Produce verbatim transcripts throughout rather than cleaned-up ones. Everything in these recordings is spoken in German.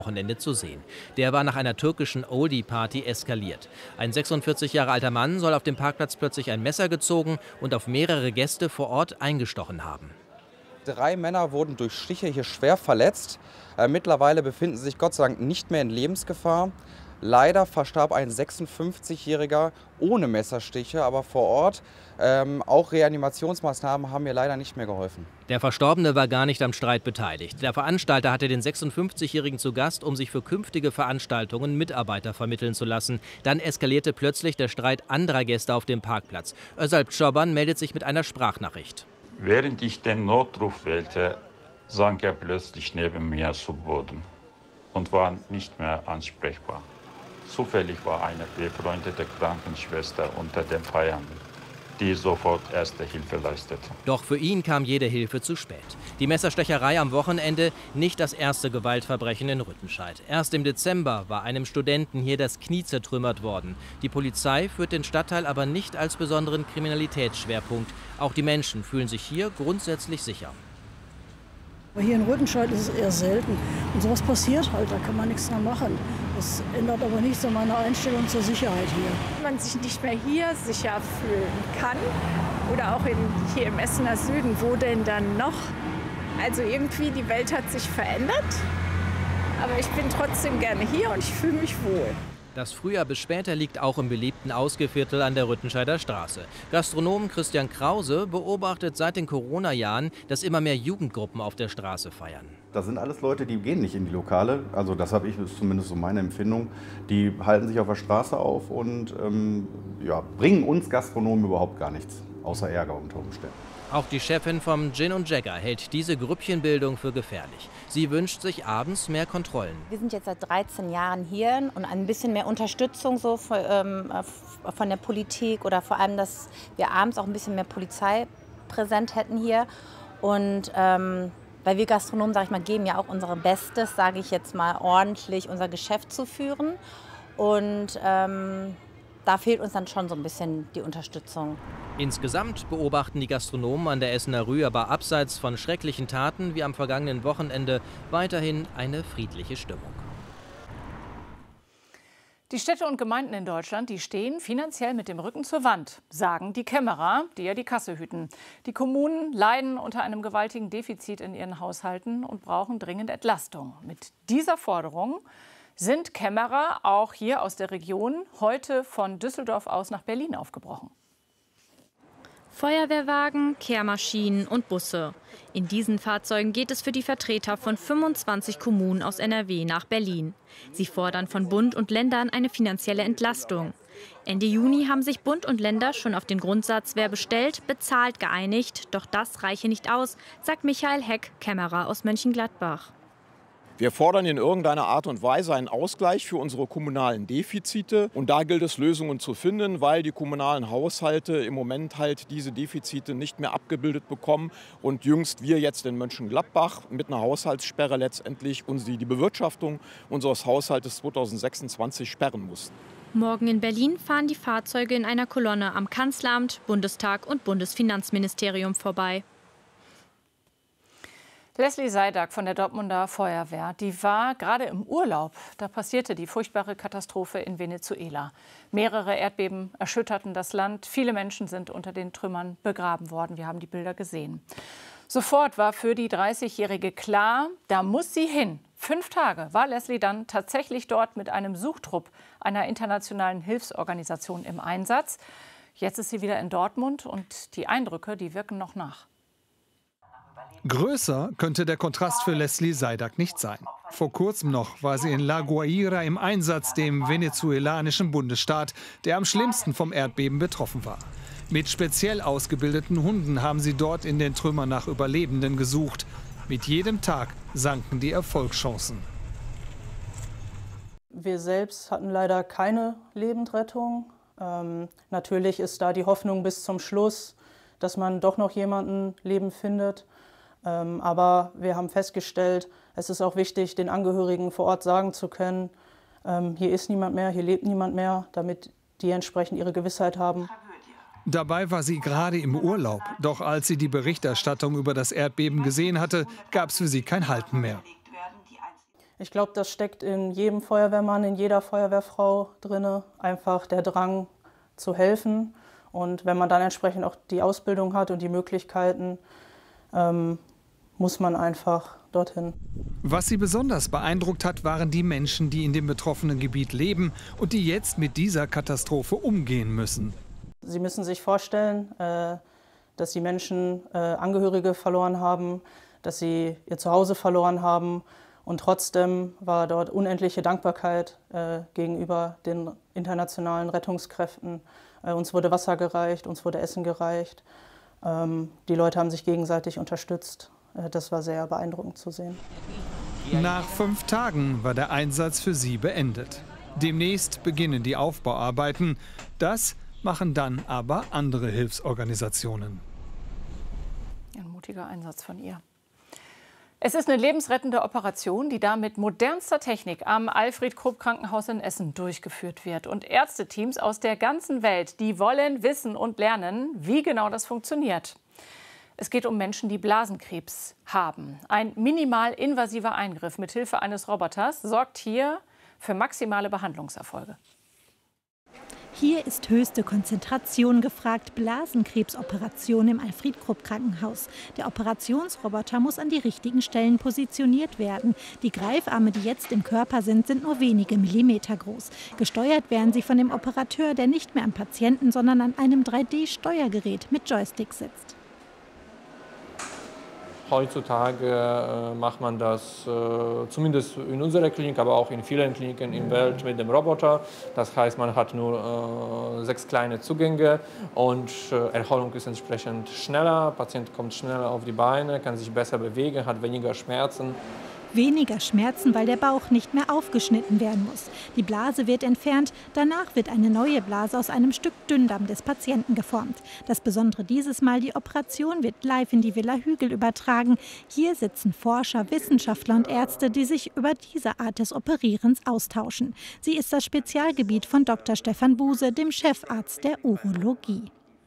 Wochenende zu sehen. Der war nach einer türkischen Oldie-Party eskaliert. Ein sechsundvierzig Jahre alter Mann soll auf dem Parkplatz plötzlich ein Messer gezogen und auf mehrere Gäste vor Ort eingestochen haben. Drei Männer wurden durch Stiche hier schwer verletzt. Äh, mittlerweile befinden sie sich Gott sei Dank nicht mehr in Lebensgefahr. Leider verstarb ein sechsundfünfzigjähriger ohne Messerstiche, aber vor Ort. Ähm, auch Reanimationsmaßnahmen haben mir leider nicht mehr geholfen. Der Verstorbene war gar nicht am Streit beteiligt. Der Veranstalter hatte den sechsundfünfzigjährigen zu Gast, um sich für künftige Veranstaltungen Mitarbeiter vermitteln zu lassen. Dann eskalierte plötzlich der Streit anderer Gäste auf dem Parkplatz. Özalp Çoban meldet sich mit einer Sprachnachricht. Während ich den Notruf wählte, sank er plötzlich neben mir zu Boden und war nicht mehr ansprechbar. Zufällig war eine befreundete Krankenschwester unter den Feiernden, die sofort erste Hilfe leistete. Doch für ihn kam jede Hilfe zu spät. Die Messerstecherei am Wochenende nicht das erste Gewaltverbrechen in Rüttenscheid. Erst im Dezember war einem Studenten hier das Knie zertrümmert worden. Die Polizei führt den Stadtteil aber nicht als besonderen Kriminalitätsschwerpunkt. Auch die Menschen fühlen sich hier grundsätzlich sicher. Hier in Rüttenscheid ist es eher selten. Und sowas passiert halt, da kann man nichts mehr machen. Das ändert aber nichts an meiner Einstellung zur Sicherheit hier. Wenn man sich nicht mehr hier sicher fühlen kann oder auch in, hier im Essener Süden, wo denn dann noch? Also irgendwie, die Welt hat sich verändert, aber ich bin trotzdem gerne hier und ich fühle mich wohl. Das Frühjahr bis später liegt auch im beliebten Ausgeviertel an der Rüttenscheider Straße. Gastronom Christian Krause beobachtet seit den Corona-Jahren, dass immer mehr Jugendgruppen auf der Straße feiern. Das sind alles Leute, die gehen nicht in die Lokale. Also das habe ich, ist zumindest so meine Empfindung. Die halten sich auf der Straße auf und ähm, ja, bringen uns Gastronomen überhaupt gar nichts, außer Ärger unter Umständen. Auch die Chefin vom Gin und Jagger hält diese Grüppchenbildung für gefährlich. Sie wünscht sich abends mehr Kontrollen. Wir sind jetzt seit dreizehn Jahren hier und ein bisschen mehr Unterstützung so von, ähm, von der Politik oder vor allem, dass wir abends auch ein bisschen mehr Polizei präsent hätten hier. Und ähm, weil wir Gastronomen, sage ich mal, geben ja auch unser Bestes, sage ich jetzt mal, ordentlich unser Geschäft zu führen. Und ähm, da fehlt uns dann schon so ein bisschen die Unterstützung. Insgesamt beobachten die Gastronomen an der Essener Rue aber abseits von schrecklichen Taten wie am vergangenen Wochenende weiterhin eine friedliche Stimmung. Die Städte und Gemeinden in Deutschland, die stehen finanziell mit dem Rücken zur Wand, sagen die Kämmerer, die ja die Kasse hüten. Die Kommunen leiden unter einem gewaltigen Defizit in ihren Haushalten und brauchen dringend Entlastung. Mit dieser Forderung sind Kämmerer auch hier aus der Region heute von Düsseldorf aus nach Berlin aufgebrochen. Feuerwehrwagen, Kehrmaschinen und Busse. In diesen Fahrzeugen geht es für die Vertreter von fünfundzwanzig Kommunen aus N R W nach Berlin. Sie fordern von Bund und Ländern eine finanzielle Entlastung. Ende Juni haben sich Bund und Länder schon auf den Grundsatz wer bestellt, bezahlt geeinigt. Doch das reiche nicht aus, sagt Michael Heck, Kämmerer aus Mönchengladbach. Wir fordern in irgendeiner Art und Weise einen Ausgleich für unsere kommunalen Defizite. Und da gilt es, Lösungen zu finden, weil die kommunalen Haushalte im Moment halt diese Defizite nicht mehr abgebildet bekommen. Und jüngst wir jetzt in Mönchengladbach mit einer Haushaltssperre letztendlich uns die, die Bewirtschaftung unseres Haushaltes zweitausendsechsundzwanzig sperren mussten. Morgen in Berlin fahren die Fahrzeuge in einer Kolonne am Kanzleramt, Bundestag und Bundesfinanzministerium vorbei. Leslie Seidak von der Dortmunder Feuerwehr, die war gerade im Urlaub. Da passierte die furchtbare Katastrophe in Venezuela. Mehrere Erdbeben erschütterten das Land. Viele Menschen sind unter den Trümmern begraben worden. Wir haben die Bilder gesehen. Sofort war für die dreißigjährige klar, da muss sie hin. Fünf Tage war Leslie dann tatsächlich dort mit einem Suchtrupp einer internationalen Hilfsorganisation im Einsatz. Jetzt ist sie wieder in Dortmund und die Eindrücke, die wirken noch nach. Größer könnte der Kontrast für Leslie Seidak nicht sein. Vor kurzem noch war sie in La Guaira im Einsatz, dem venezuelanischen Bundesstaat, der am schlimmsten vom Erdbeben betroffen war. Mit speziell ausgebildeten Hunden haben sie dort in den Trümmern nach Überlebenden gesucht. Mit jedem Tag sanken die Erfolgschancen. Wir selbst hatten leider keine Lebendrettung. Ähm, natürlich ist da die Hoffnung bis zum Schluss, dass man doch noch jemanden lebend findet. Ähm, aber wir haben festgestellt, es ist auch wichtig, den Angehörigen vor Ort sagen zu können, ähm, hier ist niemand mehr, hier lebt niemand mehr, damit die entsprechend ihre Gewissheit haben. Dabei war sie gerade im Urlaub. Doch als sie die Berichterstattung über das Erdbeben gesehen hatte, gab es für sie kein Halten mehr. Ich glaube, das steckt in jedem Feuerwehrmann, in jeder Feuerwehrfrau drin, einfach der Drang zu helfen. Und wenn man dann entsprechend auch die Ausbildung hat und die Möglichkeiten, ähm, muss man einfach dorthin. Was sie besonders beeindruckt hat, waren die Menschen, die in dem betroffenen Gebiet leben und die jetzt mit dieser Katastrophe umgehen müssen. Sie müssen sich vorstellen, äh, dass die Menschen äh, Angehörige verloren haben, dass sie ihr Zuhause verloren haben. Und trotzdem war dort unendliche Dankbarkeit äh, gegenüber den internationalen Rettungskräften. Äh, uns wurde Wasser gereicht, uns wurde Essen gereicht. Ähm, die Leute haben sich gegenseitig unterstützt. Äh, das war sehr beeindruckend zu sehen. Nach fünf Tagen war der Einsatz für sie beendet. Demnächst beginnen die Aufbauarbeiten. Das machen dann aber andere Hilfsorganisationen. Ein mutiger Einsatz von ihr. Es ist eine lebensrettende Operation, die da mit modernster Technik am Alfred-Krupp-Krankenhaus in Essen durchgeführt wird. Und Ärzteteams aus der ganzen Welt, die wollen wissen und lernen, wie genau das funktioniert. Es geht um Menschen, die Blasenkrebs haben. Ein minimal invasiver Eingriff mit Hilfe eines Roboters sorgt hier für maximale Behandlungserfolge. Hier ist höchste Konzentration gefragt. Blasenkrebsoperation im Alfred-Krupp-Krankenhaus. Der Operationsroboter muss an die richtigen Stellen positioniert werden. Die Greifarme, die jetzt im Körper sind, sind nur wenige Millimeter groß. Gesteuert werden sie von dem Operateur, der nicht mehr am Patienten, sondern an einem drei D Steuergerät mit Joystick sitzt. Heutzutage äh, macht man das äh, zumindest in unserer Klinik, aber auch in vielen Kliniken in der Welt mit dem Roboter. Das heißt, man hat nur äh, sechs kleine Zugänge und äh, Erholung ist entsprechend schneller. Der Patient kommt schneller auf die Beine, kann sich besser bewegen, hat weniger Schmerzen. Weniger Schmerzen, weil der Bauch nicht mehr aufgeschnitten werden muss. Die Blase wird entfernt, danach wird eine neue Blase aus einem Stück Dünndarm des Patienten geformt. Das Besondere dieses Mal, die Operation wird live in die Villa Hügel übertragen. Hier sitzen Forscher, Wissenschaftler und Ärzte, die sich über diese Art des Operierens austauschen. Sie ist das Spezialgebiet von Doktor Stefan Buse, dem Chefarzt der Urologie.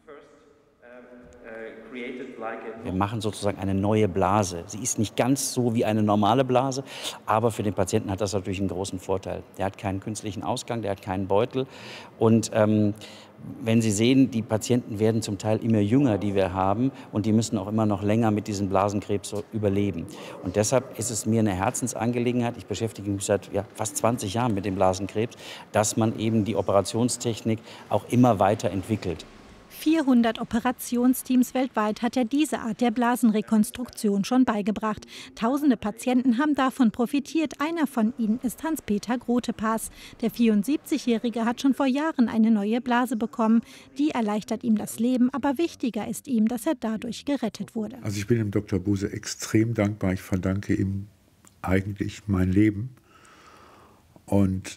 Wir machen sozusagen eine neue Blase. Sie ist nicht ganz so wie eine normale Blase, aber für den Patienten hat das natürlich einen großen Vorteil. Der hat keinen künstlichen Ausgang, der hat keinen Beutel. Und ähm, wenn Sie sehen, die Patienten werden zum Teil immer jünger, die wir haben, und die müssen auch immer noch länger mit diesem Blasenkrebs so überleben. Und deshalb ist es mir eine Herzensangelegenheit, ich beschäftige mich seit ja, fast zwanzig Jahren mit dem Blasenkrebs, dass man eben die Operationstechnik auch immer weiterentwickelt. vierhundert Operationsteams weltweit hat er diese Art der Blasenrekonstruktion schon beigebracht. Tausende Patienten haben davon profitiert. Einer von ihnen ist Hans-Peter Grotepass. Der vierundsiebzigjährige hat schon vor Jahren eine neue Blase bekommen. Die erleichtert ihm das Leben, aber wichtiger ist ihm, dass er dadurch gerettet wurde. Also ich bin dem Doktor Buse extrem dankbar. Ich verdanke ihm eigentlich mein Leben. Und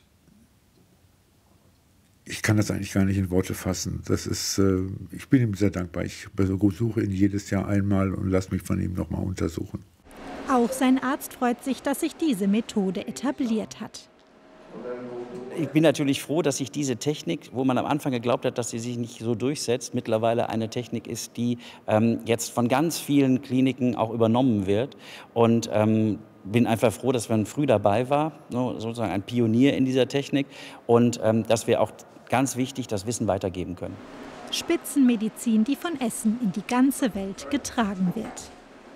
ich kann das eigentlich gar nicht in Worte fassen. Das ist, äh, ich bin ihm sehr dankbar. Ich besuche ihn jedes Jahr einmal und lasse mich von ihm noch mal untersuchen. Auch sein Arzt freut sich, dass sich diese Methode etabliert hat. Ich bin natürlich froh, dass sich diese Technik, wo man am Anfang geglaubt hat, dass sie sich nicht so durchsetzt, mittlerweile eine Technik ist, die ähm, jetzt von ganz vielen Kliniken auch übernommen wird. Und ähm, bin einfach froh, dass man früh dabei war, so, sozusagen ein Pionier in dieser Technik, und ähm, dass wir auch ganz wichtig das Wissen weitergeben können. Spitzenmedizin, die von Essen in die ganze Welt getragen wird.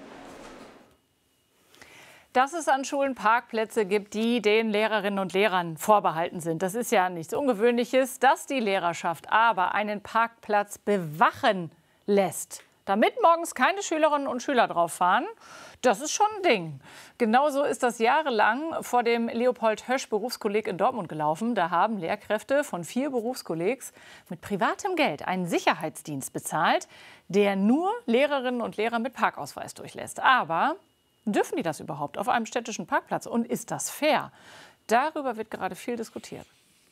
Dass es an Schulen Parkplätze gibt, die den Lehrerinnen und Lehrern vorbehalten sind. Das ist ja nichts Ungewöhnliches, dass die Lehrerschaft aber einen Parkplatz bewachen lässt, damit morgens keine Schülerinnen und Schüler drauf fahren. Das ist schon ein Ding. Genauso ist das jahrelang vor dem Leopold-Hösch-Berufskolleg in Dortmund gelaufen. Da haben Lehrkräfte von vier Berufskollegs mit privatem Geld einen Sicherheitsdienst bezahlt, der nur Lehrerinnen und Lehrer mit Parkausweis durchlässt. Aber dürfen die das überhaupt auf einem städtischen Parkplatz? Und ist das fair? Darüber wird gerade viel diskutiert.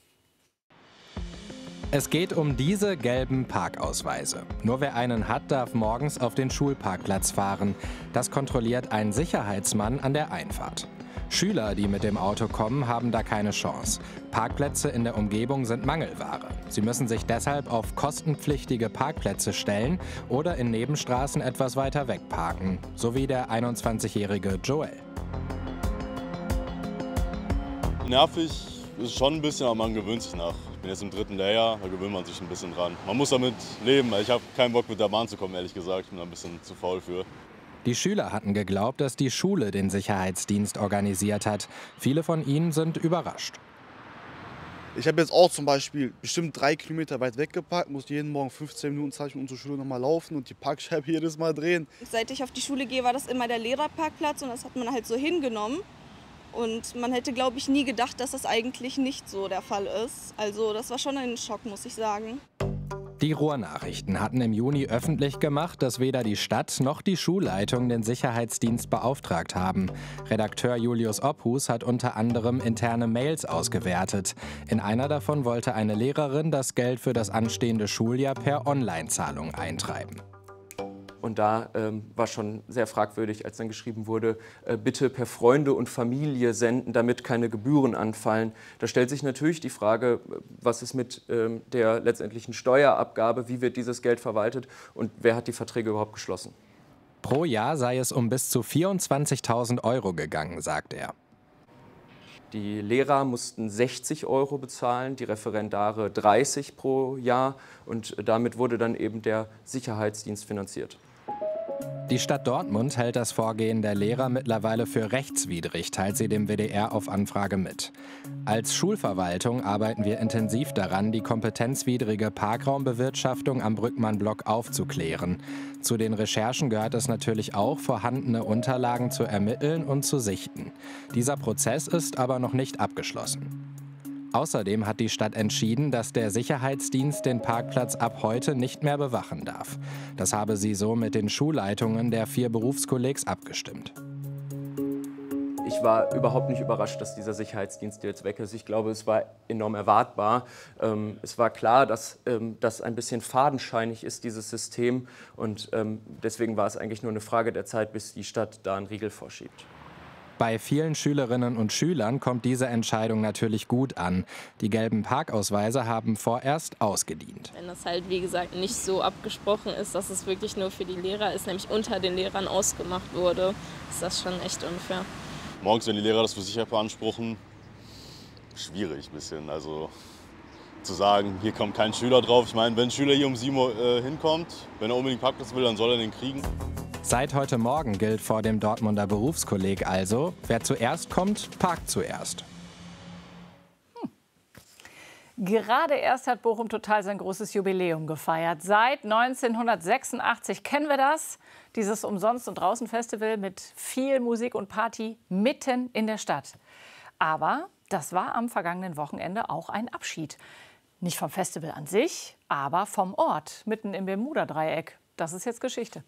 Es geht um diese gelben Parkausweise. Nur wer einen hat, darf morgens auf den Schulparkplatz fahren. Das kontrolliert ein Sicherheitsmann an der Einfahrt. Schüler, die mit dem Auto kommen, haben da keine Chance. Parkplätze in der Umgebung sind Mangelware. Sie müssen sich deshalb auf kostenpflichtige Parkplätze stellen oder in Nebenstraßen etwas weiter weg parken, so wie der einundzwanzigjährige Joel. Nervig ist schon ein bisschen, aber man gewöhnt sich nach. Ich bin jetzt im dritten Lehrjahr, da gewöhnt man sich ein bisschen dran. Man muss damit leben. Ich habe keinen Bock, mit der Bahn zu kommen, ehrlich gesagt. Ich bin da ein bisschen zu faul für. Die Schüler hatten geglaubt, dass die Schule den Sicherheitsdienst organisiert hat. Viele von ihnen sind überrascht. Ich habe jetzt auch zum Beispiel bestimmt drei Kilometer weit weggeparkt, muss jeden Morgen fünfzehn Minuten Zeit mit unserer Schule nochmal laufen und die Parkscheibe jedes Mal drehen. Seit ich auf die Schule gehe, war das immer der Lehrerparkplatz und das hat man halt so hingenommen. Und man hätte, glaube ich, nie gedacht, dass das eigentlich nicht so der Fall ist. Also das war schon ein Schock, muss ich sagen. Die Ruhrnachrichten hatten im Juni öffentlich gemacht, dass weder die Stadt noch die Schulleitung den Sicherheitsdienst beauftragt haben. Redakteur Julius Obhus hat unter anderem interne Mails ausgewertet. In einer davon wollte eine Lehrerin das Geld für das anstehende Schuljahr per Online-Zahlung eintreiben. Und da ähm, war schon sehr fragwürdig, als dann geschrieben wurde, äh, bitte per Freunde und Familie senden, damit keine Gebühren anfallen. Da stellt sich natürlich die Frage, was ist mit ähm, der letztendlichen Steuerabgabe, wie wird dieses Geld verwaltet und wer hat die Verträge überhaupt geschlossen? Pro Jahr sei es um bis zu vierundzwanzigtausend Euro gegangen, sagt er. Die Lehrer mussten sechzig Euro bezahlen, die Referendare dreißig pro Jahr und damit wurde dann eben der Sicherheitsdienst finanziert. Die Stadt Dortmund hält das Vorgehen der Lehrer mittlerweile für rechtswidrig, teilt sie dem W D R auf Anfrage mit. Als Schulverwaltung arbeiten wir intensiv daran, die kompetenzwidrige Parkraumbewirtschaftung am Brückmann-Block aufzuklären. Zu den Recherchen gehört es natürlich auch, vorhandene Unterlagen zu ermitteln und zu sichten. Dieser Prozess ist aber noch nicht abgeschlossen. Außerdem hat die Stadt entschieden, dass der Sicherheitsdienst den Parkplatz ab heute nicht mehr bewachen darf. Das habe sie so mit den Schulleitungen der vier Berufskollegs abgestimmt. Ich war überhaupt nicht überrascht, dass dieser Sicherheitsdienst jetzt weg ist. Ich glaube, es war enorm erwartbar. Ähm, es war klar, dass ähm, das ein bisschen fadenscheinig ist, dieses System. Und ähm, deswegen war es eigentlich nur eine Frage der Zeit, bis die Stadt da einen Riegel vorschiebt. Bei vielen Schülerinnen und Schülern kommt diese Entscheidung natürlich gut an. Die gelben Parkausweise haben vorerst ausgedient. Wenn das halt, wie gesagt, nicht so abgesprochen ist, dass es wirklich nur für die Lehrer ist, nämlich unter den Lehrern ausgemacht wurde, ist das schon echt unfair. Morgens, wenn die Lehrer das für sich beanspruchen, schwierig ein bisschen. Also zu sagen, hier kommt kein Schüler drauf. Ich meine, wenn ein Schüler hier um sieben Uhr äh, hinkommt, wenn er unbedingt Parkplatz will, dann soll er den kriegen. Seit heute Morgen gilt vor dem Dortmunder Berufskolleg also, wer zuerst kommt, parkt zuerst. Hm. Gerade erst hat Bochum Total sein großes Jubiläum gefeiert. Seit neunzehnhundertsechsundachtzig kennen wir das, dieses Umsonst- und Draußen-Festival mit viel Musik und Party mitten in der Stadt. Aber das war am vergangenen Wochenende auch ein Abschied. Nicht vom Festival an sich, aber vom Ort, mitten im Bermuda-Dreieck. Das ist jetzt Geschichte.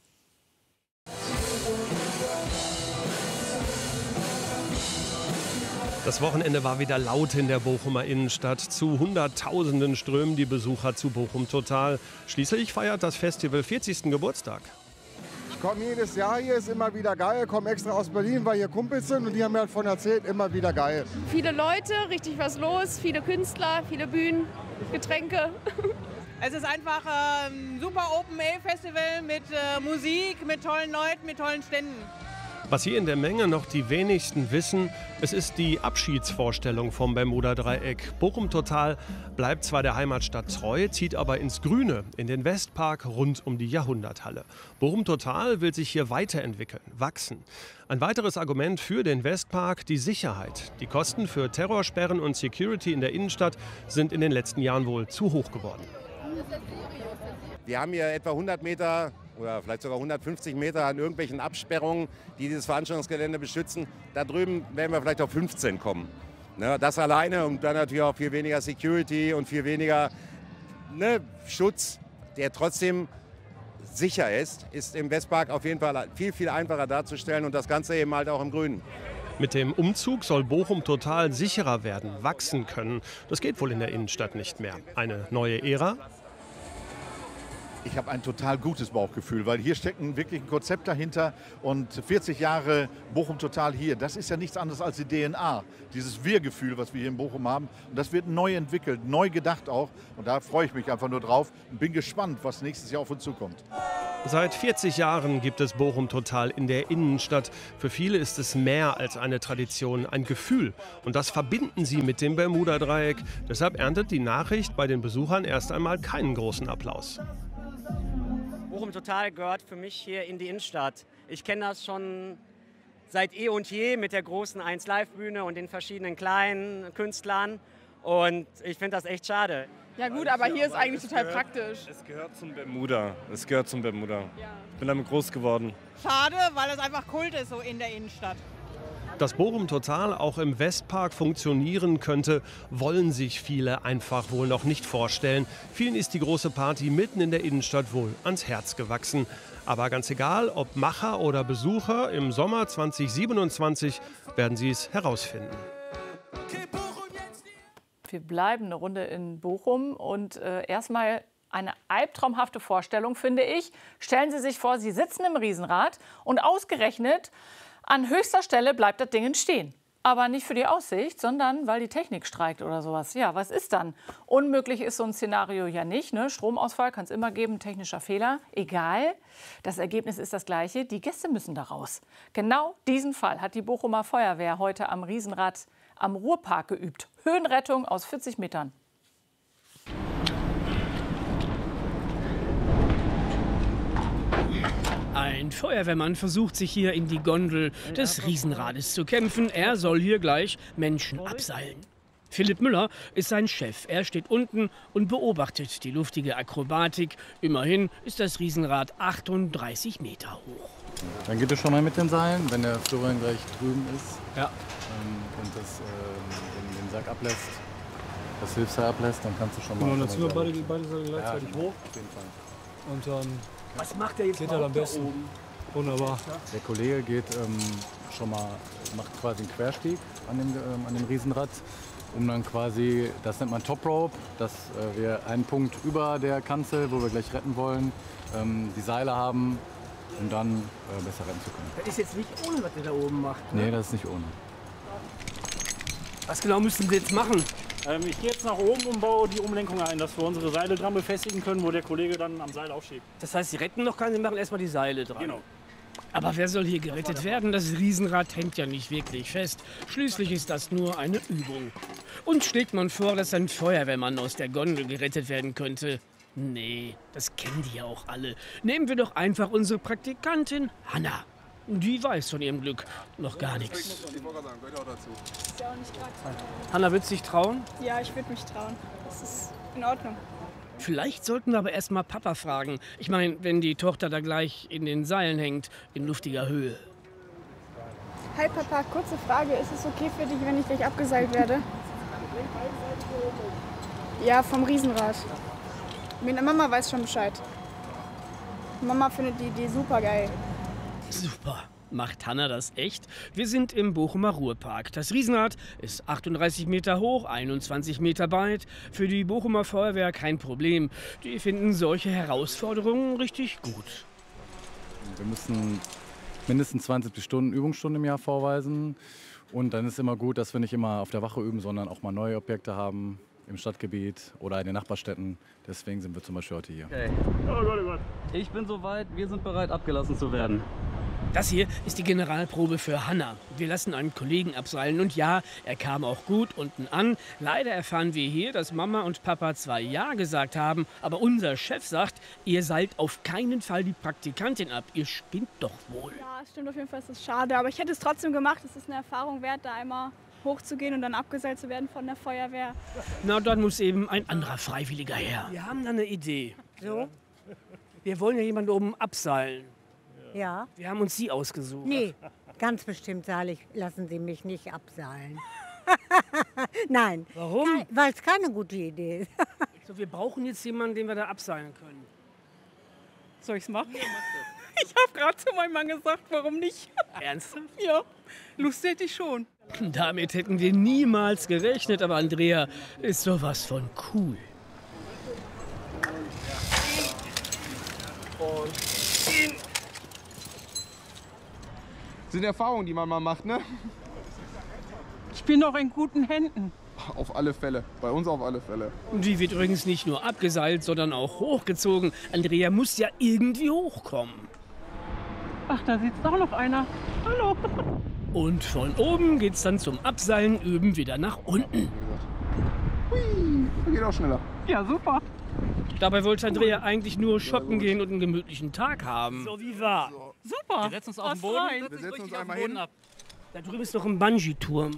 Das Wochenende war wieder laut in der Bochumer Innenstadt. Zu Hunderttausenden strömen die Besucher zu Bochum Total. Schließlich feiert das Festival vierzigsten Geburtstag. Ich komme jedes Jahr hier, ist immer wieder geil. Komme extra aus Berlin, weil hier Kumpels sind und die haben mir davon erzählt, immer wieder geil. Viele Leute, richtig was los, viele Künstler, viele Bühnen, Getränke. Es ist einfach ein super Open-Air-Festival mit äh, Musik, mit tollen Leuten, mit tollen Ständen. Was hier in der Menge noch die wenigsten wissen, es ist die Abschiedsvorstellung vom Bermuda-Dreieck. Bochum Total bleibt zwar der Heimatstadt treu, zieht aber ins Grüne, in den Westpark rund um die Jahrhunderthalle. Bochum Total will sich hier weiterentwickeln, wachsen. Ein weiteres Argument für den Westpark, die Sicherheit. Die Kosten für Terrorsperren und Security in der Innenstadt sind in den letzten Jahren wohl zu hoch geworden. Wir haben hier etwa hundert Meter oder vielleicht sogar hundertfünfzig Meter an irgendwelchen Absperrungen, die dieses Veranstaltungsgelände beschützen. Da drüben werden wir vielleicht auf fünfzehn kommen. Ne, das alleine und dann natürlich auch viel weniger Security und viel weniger ne, Schutz, der trotzdem sicher ist, ist im Westpark auf jeden Fall viel, viel einfacher darzustellen und das Ganze eben halt auch im Grünen. Mit dem Umzug soll Bochum Total sicherer werden, wachsen können. Das geht wohl in der Innenstadt nicht mehr. Eine neue Ära? Ich habe ein total gutes Bauchgefühl, weil hier steckt ein wirklich ein Konzept dahinter und vierzig Jahre Bochum Total hier, das ist ja nichts anderes als die D N A, dieses Wir-Gefühl, was wir hier in Bochum haben und das wird neu entwickelt, neu gedacht auch und da freue ich mich einfach nur drauf und bin gespannt, was nächstes Jahr auf uns zukommt. Seit vierzig Jahren gibt es Bochum Total in der Innenstadt. Für viele ist es mehr als eine Tradition, ein Gefühl. Und das verbinden sie mit dem Bermuda-Dreieck. Deshalb erntet die Nachricht bei den Besuchern erst einmal keinen großen Applaus. Bochum Total gehört für mich hier in die Innenstadt. Ich kenne das schon seit eh und je mit der großen eins Live Bühne und den verschiedenen kleinen Künstlern. Und ich finde das echt schade. Ja gut, aber hier ist eigentlich total praktisch. Es gehört zum Bermuda. Es gehört zum Bermuda. Ich bin damit groß geworden. Schade, weil es einfach Kult ist so in der Innenstadt. Dass Bochum Total auch im Westpark funktionieren könnte, wollen sich viele einfach wohl noch nicht vorstellen. Vielen ist die große Party mitten in der Innenstadt wohl ans Herz gewachsen. Aber ganz egal, ob Macher oder Besucher, im Sommer zweitausendsiebenundzwanzig werden sie es herausfinden. Wir bleiben eine Runde in Bochum und äh, erstmal eine albtraumhafte Vorstellung, finde ich. Stellen Sie sich vor, Sie sitzen im Riesenrad und ausgerechnet an höchster Stelle bleibt das Ding stehen. Aber nicht für die Aussicht, sondern weil die Technik streikt oder sowas. Ja, was ist dann? Unmöglich ist so ein Szenario ja nicht. Ne? Stromausfall kann es immer geben, technischer Fehler. Egal, das Ergebnis ist das gleiche. Die Gäste müssen da raus. Genau diesen Fall hat die Bochumer Feuerwehr heute am Riesenrad am Ruhrpark geübt. Höhenrettung aus vierzig Metern. Ein Feuerwehrmann versucht sich hier in die Gondel des Riesenrades zu kämpfen. Er soll hier gleich Menschen abseilen. Philipp Müller ist sein Chef. Er steht unten und beobachtet die luftige Akrobatik. Immerhin ist das Riesenrad achtunddreißig Meter hoch. Dann geht es schon mal mit den Seilen, wenn der Florian gleich drüben ist. Ja. Ähm, und das, ähm, den, den Sack ablässt, das Hilfsseil ablässt, dann kannst du schon mal... Und dann ziehen wir beide, beide Seile gleichzeitig ja, hoch. Auf jeden Fall. Und dann was macht der jetzt klettert am besten. Oben? Wunderbar. Der Kollege geht ähm, schon mal, macht quasi einen Querstieg an dem, ähm, an dem Riesenrad, um dann quasi, das nennt man Top Rope, dass äh, wir einen Punkt über der Kanzel, wo wir gleich retten wollen, ähm, die Seile haben, um dann äh, besser retten zu können. Das ist jetzt nicht ohne, was der da oben macht. Ne? Nee, das ist nicht ohne. Was genau müssen Sie jetzt machen? Ähm, ich gehe jetzt nach oben und baue die Umlenkung ein, dass wir unsere Seile dran befestigen können, wo der Kollege dann am Seil aufschiebt. Das heißt, Sie retten noch keinen, Sie machen erstmal die Seile dran. Genau. Aber wer soll hier gerettet werden? Das Riesenrad hängt ja nicht wirklich fest. Schließlich ist das nur eine Übung. Und schlägt man vor, dass ein Feuerwehrmann aus der Gondel gerettet werden könnte? Nee, das kennen die ja auch alle. Nehmen wir doch einfach unsere Praktikantin Hanna. Die weiß von ihrem Glück noch gar nichts. Hanna, willst du dich trauen? Ja, ich würde mich trauen. Das ist in Ordnung. Vielleicht sollten wir aber erst mal Papa fragen. Ich meine, wenn die Tochter da gleich in den Seilen hängt, in luftiger Höhe. Hi Papa, kurze Frage. Ist es okay für dich, wenn ich gleich abgeseilt werde? Ja, vom Riesenrad. Meine Mama weiß schon Bescheid. Mama findet die Idee super geil. Super. Macht Hanna das echt? Wir sind im Bochumer Ruhrpark. Das Riesenrad ist achtunddreißig Meter hoch, einundzwanzig Meter breit. Für die Bochumer Feuerwehr kein Problem. Die finden solche Herausforderungen richtig gut. Wir müssen mindestens zwanzig Stunden Übungsstunden im Jahr vorweisen. Und dann ist immer gut, dass wir nicht immer auf der Wache üben, sondern auch mal neue Objekte haben im Stadtgebiet oder in den Nachbarstädten. Deswegen sind wir zum Beispiel heute hier. Okay. Oh Gott, oh Gott. Ich bin soweit, wir sind bereit, abgelassen zu werden. Das hier ist die Generalprobe für Hanna. Wir lassen einen Kollegen abseilen und ja, er kam auch gut unten an. Leider erfahren wir hier, dass Mama und Papa zwar Ja gesagt haben, aber unser Chef sagt, ihr seilt auf keinen Fall die Praktikantin ab. Ihr spinnt doch wohl. Ja, stimmt auf jeden Fall, es ist schade, aber ich hätte es trotzdem gemacht. Es ist eine Erfahrung wert, da einmal hochzugehen und dann abgeseilt zu werden von der Feuerwehr. Na, dann muss eben ein anderer Freiwilliger her. Wir haben da eine Idee. So? Wir wollen ja jemanden oben abseilen. Ja. Wir haben uns Sie ausgesucht. Nee, ganz bestimmt seilig, lassen Sie mich nicht abseilen. Nein. Warum? Weil es keine gute Idee ist. So, wir brauchen jetzt jemanden, den wir da abseilen können. Soll ich's machen? Ich habe gerade zu meinem Mann gesagt, warum nicht? Ernsthaft? Ja, Lust hätte ich schon. Damit hätten wir niemals gerechnet, aber Andrea ist sowas von cool. Und in. Das sind Erfahrungen, die man mal macht, ne? Ich bin noch in guten Händen. Auf alle Fälle. Bei uns auf alle Fälle. Die wird übrigens nicht nur abgeseilt, sondern auch hochgezogen. Andrea muss ja irgendwie hochkommen. Ach, da sitzt doch noch einer. Hallo. Und von oben geht's dann zum Abseilen üben wieder nach unten. Hui, geht auch schneller. Ja, super. Dabei wollte Andrea eigentlich nur shoppen gehen und einen gemütlichen Tag haben. So wie war. Super. Wir setzen uns auf den Boden. Wir setzen uns einmal hin. Da drüben ist doch ein Bungee-Turm.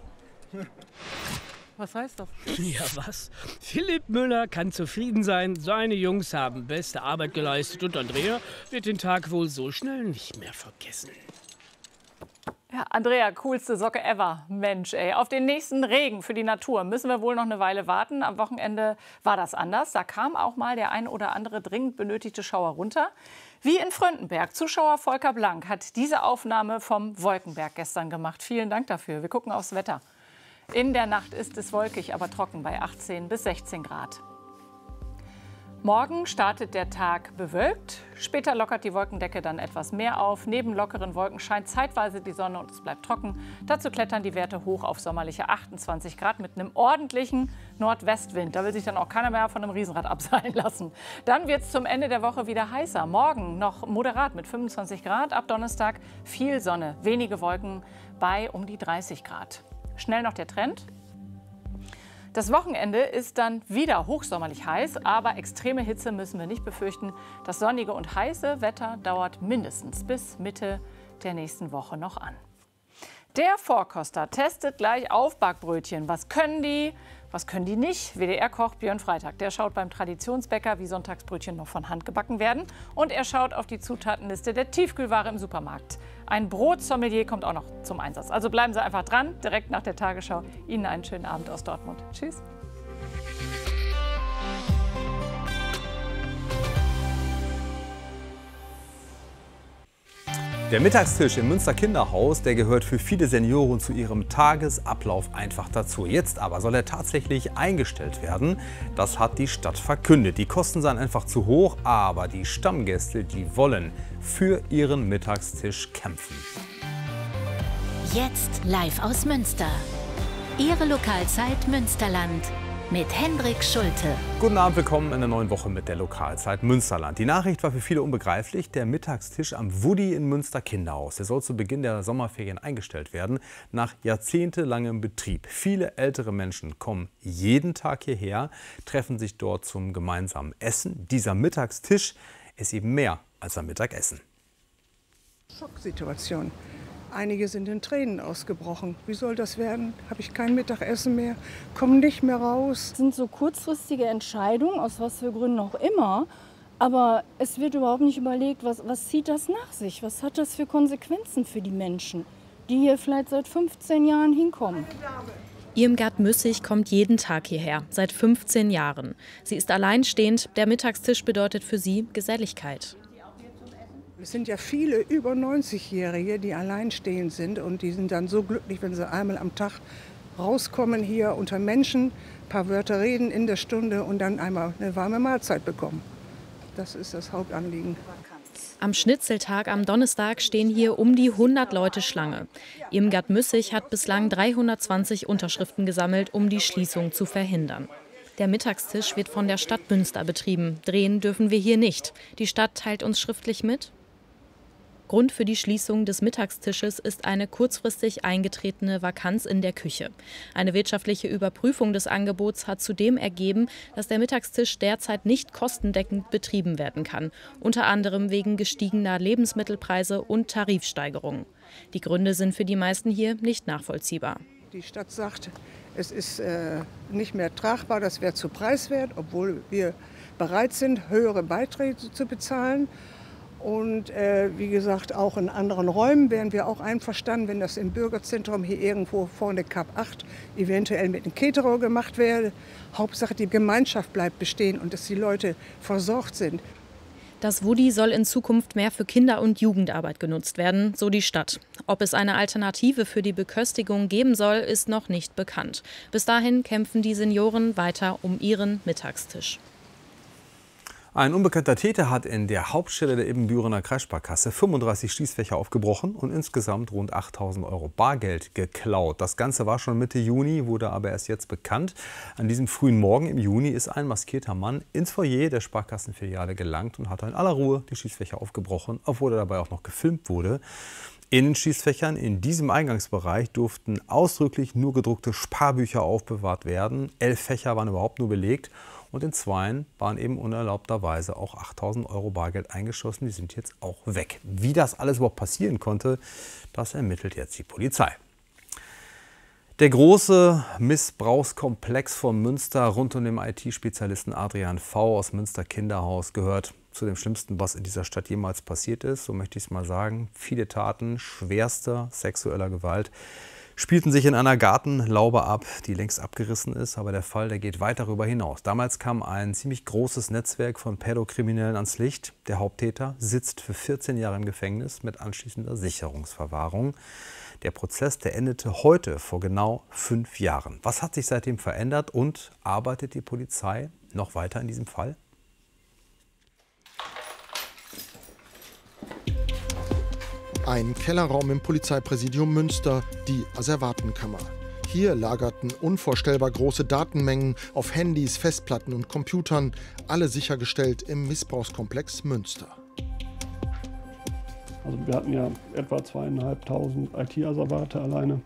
Was heißt das? Ja, was? Philipp Müller kann zufrieden sein. Seine Jungs haben beste Arbeit geleistet und Andrea wird den Tag wohl so schnell nicht mehr vergessen. Ja, Andrea, coolste Socke ever. Mensch, ey. Auf den nächsten Regen für die Natur müssen wir wohl noch eine Weile warten. Am Wochenende war das anders. Da kam auch mal der ein oder andere dringend benötigte Schauer runter. Wie in Fröndenberg. Zuschauer Volker Blank hat diese Aufnahme vom Wolkenberg gestern gemacht. Vielen Dank dafür. Wir gucken aufs Wetter. In der Nacht ist es wolkig, aber trocken bei achtzehn bis sechzehn Grad. Morgen startet der Tag bewölkt. Später lockert die Wolkendecke dann etwas mehr auf. Neben lockeren Wolken scheint zeitweise die Sonne und es bleibt trocken. Dazu klettern die Werte hoch auf sommerliche achtundzwanzig Grad mit einem ordentlichen Nordwestwind. Da will sich dann auch keiner mehr von einem Riesenrad abseilen lassen. Dann wird es zum Ende der Woche wieder heißer. Morgen noch moderat mit fünfundzwanzig Grad. Ab Donnerstag viel Sonne, wenige Wolken bei um die dreißig Grad. Schnell noch der Trend. Das Wochenende ist dann wieder hochsommerlich heiß, aber extreme Hitze müssen wir nicht befürchten. Das sonnige und heiße Wetter dauert mindestens bis Mitte der nächsten Woche noch an. Der Vorkoster testet gleich Aufbackbrötchen. Was können die? Was können die nicht? W D R-Koch Björn Freitag, der schaut beim Traditionsbäcker, wie Sonntagsbrötchen noch von Hand gebacken werden. Und er schaut auf die Zutatenliste der Tiefkühlware im Supermarkt. Ein Brotsommelier kommt auch noch zum Einsatz. Also bleiben Sie einfach dran, direkt nach der Tagesschau. Ihnen einen schönen Abend aus Dortmund. Tschüss. Der Mittagstisch im Münster Kinderhaus, der gehört für viele Senioren zu ihrem Tagesablauf einfach dazu. Jetzt aber soll er tatsächlich eingestellt werden. Das hat die Stadt verkündet. Die Kosten seien einfach zu hoch, aber die Stammgäste, die wollen für ihren Mittagstisch kämpfen. Jetzt live aus Münster. Ihre Lokalzeit Münsterland. Mit Hendrik Schulte. Guten Abend, willkommen in der neuen Woche mit der Lokalzeit Münsterland. Die Nachricht war für viele unbegreiflich. Der Mittagstisch am Wudi in Münster Kinderhaus. Der soll zu Beginn der Sommerferien eingestellt werden, nach jahrzehntelangem Betrieb. Viele ältere Menschen kommen jeden Tag hierher, treffen sich dort zum gemeinsamen Essen. Dieser Mittagstisch ist eben mehr als ein Mittagessen. Schocksituation. Einige sind in Tränen ausgebrochen. Wie soll das werden? Habe ich kein Mittagessen mehr? Komme nicht mehr raus? Das sind so kurzfristige Entscheidungen, aus was für Gründen auch immer. Aber es wird überhaupt nicht überlegt, was, was zieht das nach sich? Was hat das für Konsequenzen für die Menschen, die hier vielleicht seit fünfzehn Jahren hinkommen? Irmgard Müssig kommt jeden Tag hierher, seit fünfzehn Jahren. Sie ist alleinstehend. Der Mittagstisch bedeutet für sie Geselligkeit. Es sind ja viele über neunzigjährige, die alleinstehend sind und die sind dann so glücklich, wenn sie einmal am Tag rauskommen hier unter Menschen, ein paar Wörter reden in der Stunde und dann einmal eine warme Mahlzeit bekommen. Das ist das Hauptanliegen. Am Schnitzeltag am Donnerstag stehen hier um die hundert Leute Schlange. Irmgard Müssig hat bislang dreihundertzwanzig Unterschriften gesammelt, um die Schließung zu verhindern. Der Mittagstisch wird von der Stadt Münster betrieben. Drehen dürfen wir hier nicht. Die Stadt teilt uns schriftlich mit: Grund für die Schließung des Mittagstisches ist eine kurzfristig eingetretene Vakanz in der Küche. Eine wirtschaftliche Überprüfung des Angebots hat zudem ergeben, dass der Mittagstisch derzeit nicht kostendeckend betrieben werden kann, unter anderem wegen gestiegener Lebensmittelpreise und Tarifsteigerungen. Die Gründe sind für die meisten hier nicht nachvollziehbar. Die Stadt sagt, es ist äh, nicht mehr tragbar, das wäre zu preiswert, obwohl wir bereit sind, höhere Beiträge zu bezahlen. Und äh, wie gesagt, auch in anderen Räumen wären wir auch einverstanden, wenn das im Bürgerzentrum hier irgendwo vorne Kap acht eventuell mit einem Caterer gemacht wäre. Hauptsache, die Gemeinschaft bleibt bestehen und dass die Leute versorgt sind. Das Wudi soll in Zukunft mehr für Kinder- und Jugendarbeit genutzt werden, so die Stadt. Ob es eine Alternative für die Beköstigung geben soll, ist noch nicht bekannt. Bis dahin kämpfen die Senioren weiter um ihren Mittagstisch. Ein unbekannter Täter hat in der Hauptstelle der Ibbenbürener Kreissparkasse fünfunddreißig Schließfächer aufgebrochen und insgesamt rund achttausend Euro Bargeld geklaut. Das Ganze war schon Mitte Juni, wurde aber erst jetzt bekannt. An diesem frühen Morgen im Juni ist ein maskierter Mann ins Foyer der Sparkassenfiliale gelangt und hat in aller Ruhe die Schließfächer aufgebrochen, obwohl er dabei auch noch gefilmt wurde. In den Schließfächern in diesem Eingangsbereich durften ausdrücklich nur gedruckte Sparbücher aufbewahrt werden. Elf Fächer waren überhaupt nur belegt. Und in zweien waren eben unerlaubterweise auch achttausend Euro Bargeld eingeschossen. Die sind jetzt auch weg. Wie das alles überhaupt passieren konnte, das ermittelt jetzt die Polizei. Der große Missbrauchskomplex von Münster rund um den I T-Spezialisten Adrian V. aus Münster Kinderhaus gehört zu dem Schlimmsten, was in dieser Stadt jemals passiert ist. So möchte ich es mal sagen. Viele Taten schwerster sexueller Gewalt spielten sich in einer Gartenlaube ab, die längst abgerissen ist. Aber der Fall, der geht weit darüber hinaus. Damals kam ein ziemlich großes Netzwerk von Pädokriminellen ans Licht. Der Haupttäter sitzt für vierzehn Jahre im Gefängnis mit anschließender Sicherungsverwahrung. Der Prozess, der endete heute vor genau fünf Jahren. Was hat sich seitdem verändert und arbeitet die Polizei noch weiter in diesem Fall? Ein Kellerraum im Polizeipräsidium Münster, die Asservatenkammer. Hier lagerten unvorstellbar große Datenmengen auf Handys, Festplatten und Computern, alle sichergestellt im Missbrauchskomplex Münster. Also wir hatten ja etwa zweieinhalbtausend I T-Asservate alleine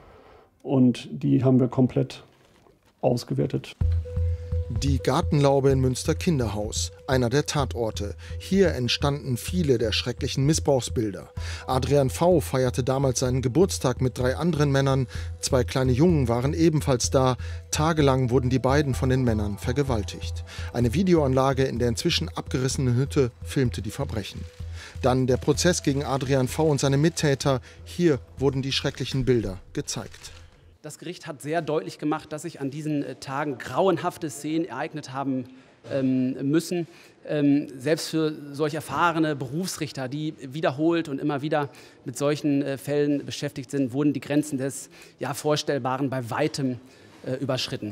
und die haben wir komplett ausgewertet. Die Gartenlaube in Münster Kinderhaus, einer der Tatorte. Hier entstanden viele der schrecklichen Missbrauchsbilder. Adrian V. feierte damals seinen Geburtstag mit drei anderen Männern. Zwei kleine Jungen waren ebenfalls da. Tagelang wurden die beiden von den Männern vergewaltigt. Eine Videoanlage in der inzwischen abgerissenen Hütte filmte die Verbrechen. Dann der Prozess gegen Adrian V. und seine Mittäter. Hier wurden die schrecklichen Bilder gezeigt. Das Gericht hat sehr deutlich gemacht, dass sich an diesen Tagen grauenhafte Szenen ereignet haben ähm, müssen. Ähm, selbst für solch erfahrene Berufsrichter, die wiederholt und immer wieder mit solchen äh, Fällen beschäftigt sind, wurden die Grenzen des ja, Vorstellbaren bei weitem äh, überschritten.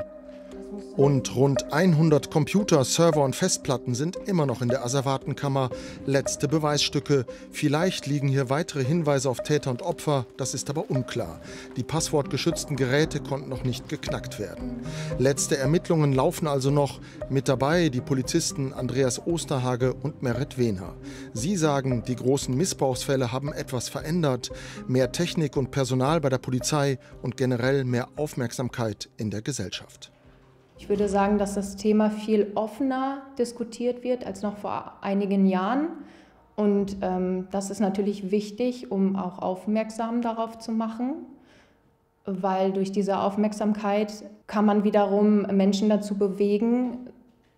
Und rund hundert Computer, Server und Festplatten sind immer noch in der Asservatenkammer. Letzte Beweisstücke. Vielleicht liegen hier weitere Hinweise auf Täter und Opfer, das ist aber unklar. Die passwortgeschützten Geräte konnten noch nicht geknackt werden. Letzte Ermittlungen laufen also noch. Mit dabei die Polizisten Andreas Osterhage und Merit Wehner. Sie sagen, die großen Missbrauchsfälle haben etwas verändert. Mehr Technik und Personal bei der Polizei und generell mehr Aufmerksamkeit in der Gesellschaft. Ich würde sagen, dass das Thema viel offener diskutiert wird als noch vor einigen Jahren. Und ähm, das ist natürlich wichtig, um auch aufmerksam darauf zu machen, weil durch diese Aufmerksamkeit kann man wiederum Menschen dazu bewegen,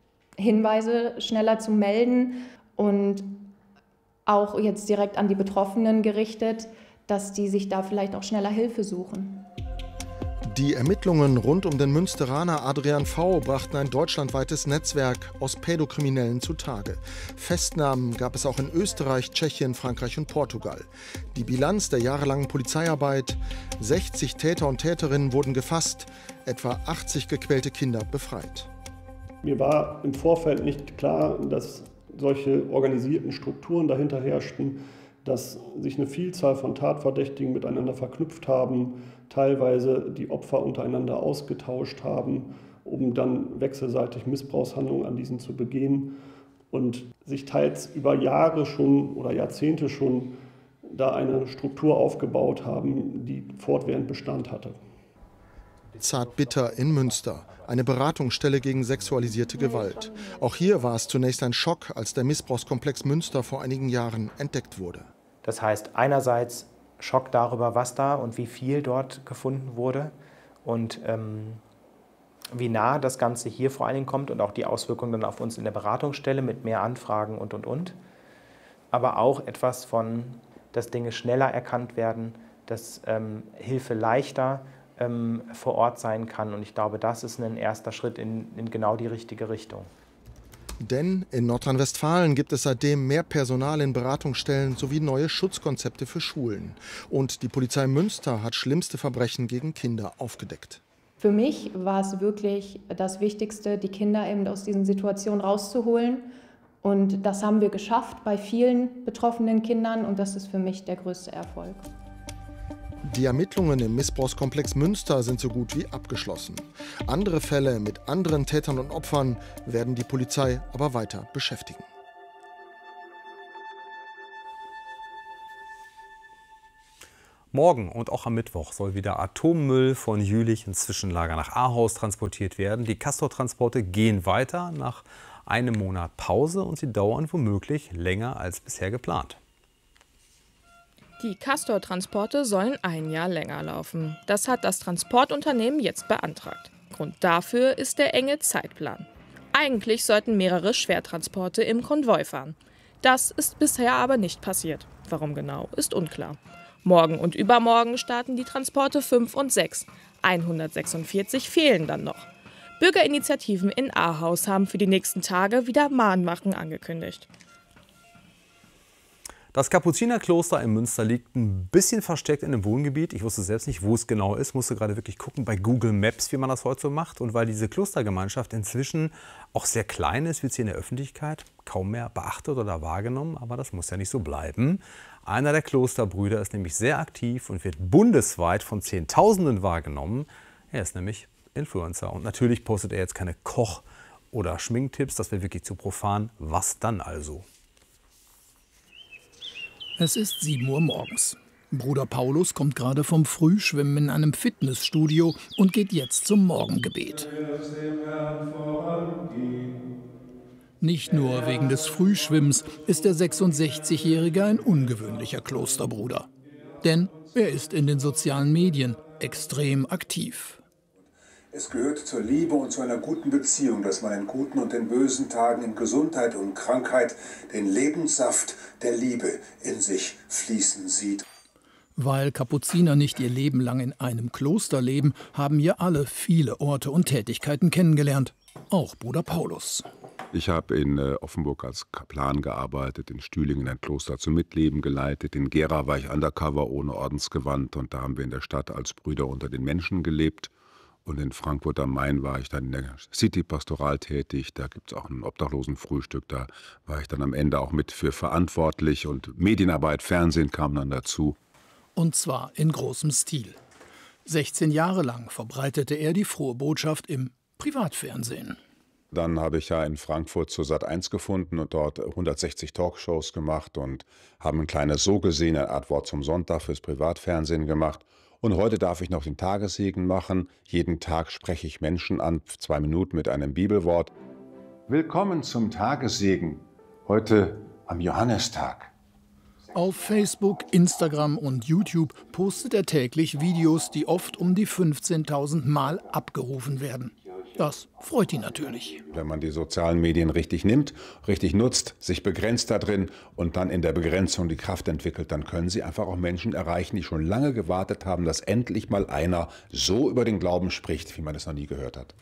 Hinweise schneller zu melden und auch jetzt direkt an die Betroffenen gerichtet, dass die sich da vielleicht auch schneller Hilfe suchen. Die Ermittlungen rund um den Münsteraner Adrian V. brachten ein deutschlandweites Netzwerk aus Pädokriminellen zutage. Festnahmen gab es auch in Österreich, Tschechien, Frankreich und Portugal. Die Bilanz der jahrelangen Polizeiarbeit: sechzig Täter und Täterinnen wurden gefasst, etwa achtzig gequälte Kinder befreit. Mir war im Vorfeld nicht klar, dass solche organisierten Strukturen dahinter herrschten, dass sich eine Vielzahl von Tatverdächtigen miteinander verknüpft haben, teilweise die Opfer untereinander ausgetauscht haben, um dann wechselseitig Missbrauchshandlungen an diesen zu begehen und sich teils über Jahre schon oder Jahrzehnte schon da eine Struktur aufgebaut haben, die fortwährend Bestand hatte. Zartbitter in Münster, eine Beratungsstelle gegen sexualisierte Gewalt. Auch hier war es zunächst ein Schock, als der Missbrauchskomplex Münster vor einigen Jahren entdeckt wurde. Das heißt, einerseits Schock darüber, was da und wie viel dort gefunden wurde und ähm, wie nah das Ganze hier vor allen Dingen kommt und auch die Auswirkungen dann auf uns in der Beratungsstelle mit mehr Anfragen und, und, und. Aber auch etwas von, dass Dinge schneller erkannt werden, dass ähm, Hilfe leichter ähm, vor Ort sein kann. Und ich glaube, das ist ein erster Schritt in, in genau die richtige Richtung. Denn in Nordrhein-Westfalen gibt es seitdem mehr Personal in Beratungsstellen sowie neue Schutzkonzepte für Schulen. Und die Polizei Münster hat schlimmste Verbrechen gegen Kinder aufgedeckt. Für mich war es wirklich das Wichtigste, die Kinder eben aus diesen Situationen rauszuholen Und das haben wir geschafft bei vielen betroffenen Kindern und das ist für mich der größte Erfolg. Die Ermittlungen im Missbrauchskomplex Münster sind so gut wie abgeschlossen. Andere Fälle mit anderen Tätern und Opfern werden die Polizei aber weiter beschäftigen. Morgen und auch am Mittwoch soll wieder Atommüll von Jülich ins Zwischenlager nach Ahaus transportiert werden. Die Castor-Transporte gehen weiter nach einem Monat Pause und sie dauern womöglich länger als bisher geplant. Die Castor-Transporte sollen ein Jahr länger laufen. Das hat das Transportunternehmen jetzt beantragt. Grund dafür ist der enge Zeitplan. Eigentlich sollten mehrere Schwertransporte im Konvoi fahren. Das ist bisher aber nicht passiert. Warum genau, ist unklar. Morgen und übermorgen starten die Transporte fünf und sechs. hundertsechsundvierzig fehlen dann noch. Bürgerinitiativen in Ahaus haben für die nächsten Tage wieder Mahnwachen angekündigt. Das Kapuzinerkloster in Münster liegt ein bisschen versteckt in einem Wohngebiet. Ich wusste selbst nicht, wo es genau ist, musste gerade wirklich gucken bei Google Maps, wie man das heute so macht. Und weil diese Klostergemeinschaft inzwischen auch sehr klein ist, wird sie in der Öffentlichkeit kaum mehr beachtet oder wahrgenommen. Aber das muss ja nicht so bleiben. Einer der Klosterbrüder ist nämlich sehr aktiv und wird bundesweit von Zehntausenden wahrgenommen. Er ist nämlich Influencer. Und natürlich postet er jetzt keine Koch- oder Schminktipps. Das wäre wirklich zu profan. Was dann also? Es ist sieben Uhr morgens. Bruder Paulus kommt gerade vom Frühschwimmen in einem Fitnessstudio und geht jetzt zum Morgengebet. Nicht nur wegen des Frühschwimmens ist der sechsundsechzigjährige ein ungewöhnlicher Klosterbruder. Denn er ist in den sozialen Medien extrem aktiv. Es gehört zur Liebe und zu einer guten Beziehung, dass man in guten und in bösen Tagen, in Gesundheit und Krankheit den Lebenssaft der Liebe in sich fließen sieht. Weil Kapuziner nicht ihr Leben lang in einem Kloster leben, haben hier alle viele Orte und Tätigkeiten kennengelernt. Auch Bruder Paulus. Ich habe in äh, Offenburg als Kaplan gearbeitet, in Stühlingen ein Kloster zum Mitleben geleitet. In Gera war ich undercover ohne Ordensgewand und da haben wir in der Stadt als Brüder unter den Menschen gelebt. Und in Frankfurt am Main war ich dann in der City-Pastoral tätig. Da gibt es auch ein Obdachlosenfrühstück. Da war ich dann am Ende auch mit für verantwortlich. Und Medienarbeit, Fernsehen kam dann dazu. Und zwar in großem Stil. sechzehn Jahre lang verbreitete er die frohe Botschaft im Privatfernsehen. Dann habe ich ja in Frankfurt zur Sat eins gefunden und dort hundertsechzig Talkshows gemacht und habe ein kleines So gesehen, eine Art Wort zum Sonntag fürs Privatfernsehen gemacht. Und heute darf ich noch den Tagessegen machen. Jeden Tag spreche ich Menschen an, zwei Minuten mit einem Bibelwort. Willkommen zum Tagessegen, heute am Johannistag. Auf Facebook, Instagram und YouTube postet er täglich Videos, die oft um die fünfzehntausend Mal abgerufen werden. Das freut ihn natürlich. Wenn man die sozialen Medien richtig nimmt, richtig nutzt, sich begrenzt da drin und dann in der Begrenzung die Kraft entwickelt, dann können sie einfach auch Menschen erreichen, die schon lange gewartet haben, dass endlich mal einer so über den Glauben spricht, wie man es noch nie gehört hat.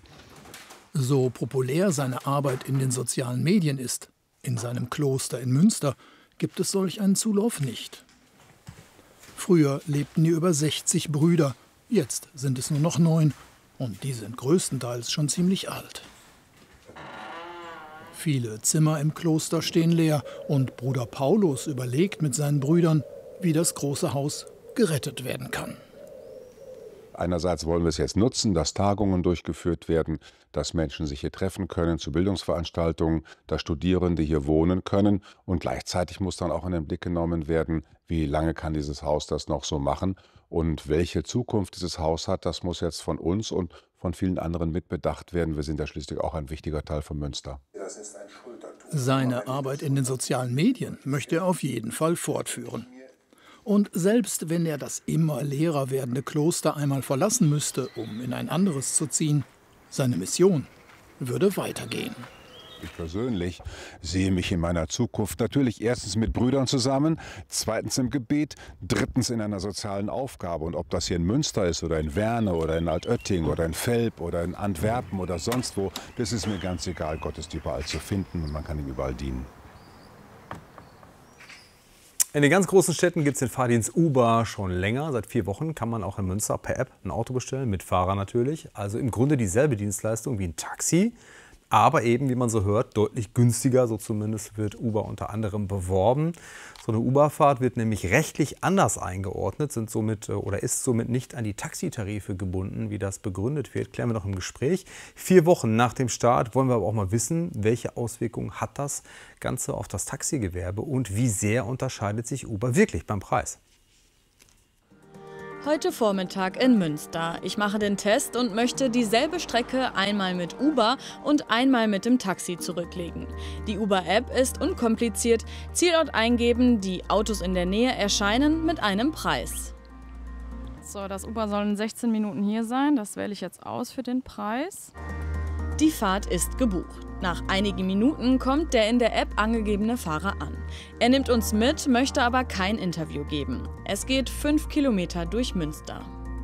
So populär seine Arbeit in den sozialen Medien ist, in seinem Kloster in Münster, gibt es solch einen Zulauf nicht. Früher lebten hier über sechzig Brüder, jetzt sind es nur noch neun. Und die sind größtenteils schon ziemlich alt. Viele Zimmer im Kloster stehen leer und Bruder Paulus überlegt mit seinen Brüdern, wie das große Haus gerettet werden kann. Einerseits wollen wir es jetzt nutzen, dass Tagungen durchgeführt werden, dass Menschen sich hier treffen können zu Bildungsveranstaltungen, dass Studierende hier wohnen können. Und gleichzeitig muss dann auch in den Blick genommen werden, wie lange kann dieses Haus das noch so machen. Und welche Zukunft dieses Haus hat, das muss jetzt von uns und von vielen anderen mitbedacht werden. Wir sind ja schließlich auch ein wichtiger Teil von Münster. Seine Arbeit in den sozialen Medien möchte er auf jeden Fall fortführen. Und selbst wenn er das immer leerer werdende Kloster einmal verlassen müsste, um in ein anderes zu ziehen, seine Mission würde weitergehen. Ich persönlich sehe mich in meiner Zukunft natürlich erstens mit Brüdern zusammen, zweitens im Gebet, drittens in einer sozialen Aufgabe. Und ob das hier in Münster ist oder in Werne oder in Altötting oder in Velp oder in Antwerpen oder sonst wo, das ist mir ganz egal. Gott ist überall zu finden und man kann ihm überall dienen. In den ganz großen Städten gibt es den Fahrdienst Uber schon länger. Seit vier Wochen kann man auch in Münster per App ein Auto bestellen, mit Fahrer natürlich. Also im Grunde dieselbe Dienstleistung wie ein Taxi. aber eben, wie man so hört, deutlich günstiger. So zumindest wird Uber unter anderem beworben. So eine Uber-Fahrt wird nämlich rechtlich anders eingeordnet, sind somit oder ist somit nicht an die Taxitarife gebunden, wie das begründet wird. Klären wir noch im Gespräch. Vier Wochen nach dem Start wollen wir aber auch mal wissen, welche Auswirkungen hat das Ganze auf das Taxigewerbe und wie sehr unterscheidet sich Uber wirklich beim Preis. Heute Vormittag in Münster. Ich mache den Test und möchte dieselbe Strecke einmal mit Uber und einmal mit dem Taxi zurücklegen. Die Uber-App ist unkompliziert. Zielort eingeben, die Autos in der Nähe erscheinen mit einem Preis. So, das Uber soll in sechzehn Minuten hier sein. Das wähle ich jetzt aus für den Preis. Die Fahrt ist gebucht. Nach einigen Minuten kommt der in der App angegebene Fahrer an. Er nimmt uns mit, möchte aber kein Interview geben. Es geht fünf Kilometer durch Münster.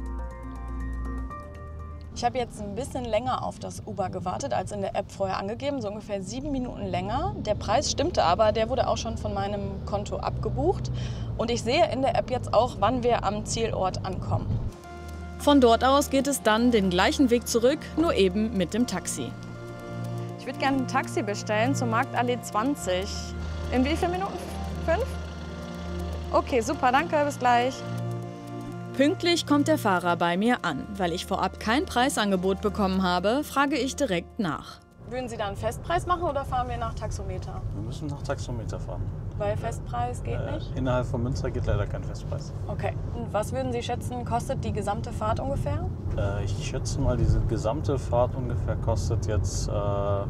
Ich habe jetzt ein bisschen länger auf das Uber gewartet als in der App vorher angegeben, so ungefähr sieben Minuten länger. Der Preis stimmte aber, der wurde auch schon von meinem Konto abgebucht. Und ich sehe in der App jetzt auch, wann wir am Zielort ankommen. Von dort aus geht es dann den gleichen Weg zurück, nur eben mit dem Taxi. Ich würde gerne ein Taxi bestellen zur Marktallee zwanzig. In wie vielen Minuten? Fünf? Okay, super, danke, bis gleich. Pünktlich kommt der Fahrer bei mir an. Weil ich vorab kein Preisangebot bekommen habe, frage ich direkt nach. Würden Sie da einen Festpreis machen oder fahren wir nach Taxometer? Wir müssen nach Taxometer fahren. Weil Festpreis geht äh, nicht? Innerhalb von Münster geht leider kein Festpreis. Okay. Und was würden Sie schätzen, kostet die gesamte Fahrt ungefähr? Äh, ich schätze mal, diese gesamte Fahrt ungefähr kostet jetzt äh,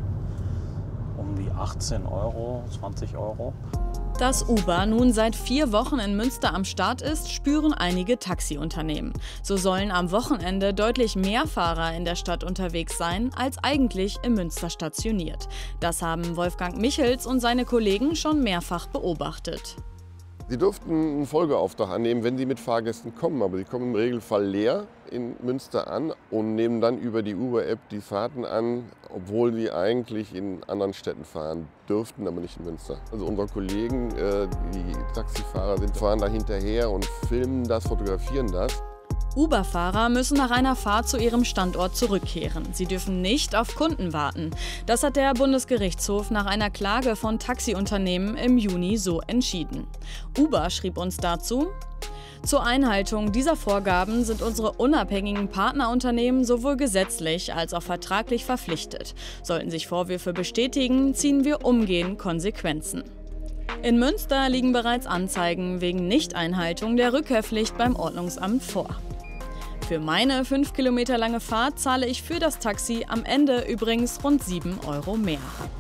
um die achtzehn Euro, zwanzig Euro. Dass Uber nun seit vier Wochen in Münster am Start ist, spüren einige Taxiunternehmen. So sollen am Wochenende deutlich mehr Fahrer in der Stadt unterwegs sein, als eigentlich in Münster stationiert. Das haben Wolfgang Michels und seine Kollegen schon mehrfach beobachtet. Sie dürften einen Folgeauftrag annehmen, wenn Sie mit Fahrgästen kommen, aber Sie kommen im Regelfall leer in Münster an und nehmen dann über die Uber-App die Fahrten an, obwohl Sie eigentlich in anderen Städten fahren dürften, aber nicht in Münster. Also unsere Kollegen, die Taxifahrer, sind, fahren da hinterher und filmen das, fotografieren das. Uber-Fahrer müssen nach einer Fahrt zu ihrem Standort zurückkehren. Sie dürfen nicht auf Kunden warten. Das hat der Bundesgerichtshof nach einer Klage von Taxiunternehmen im Juni so entschieden. Uber schrieb uns dazu: Zur Einhaltung dieser Vorgaben sind unsere unabhängigen Partnerunternehmen sowohl gesetzlich als auch vertraglich verpflichtet. Sollten sich Vorwürfe bestätigen, ziehen wir umgehend Konsequenzen. In Münster liegen bereits Anzeigen wegen Nichteinhaltung der Rückkehrpflicht beim Ordnungsamt vor. Für meine fünf Kilometer lange Fahrt zahle ich für das Taxi am Ende übrigens rund sieben Euro mehr.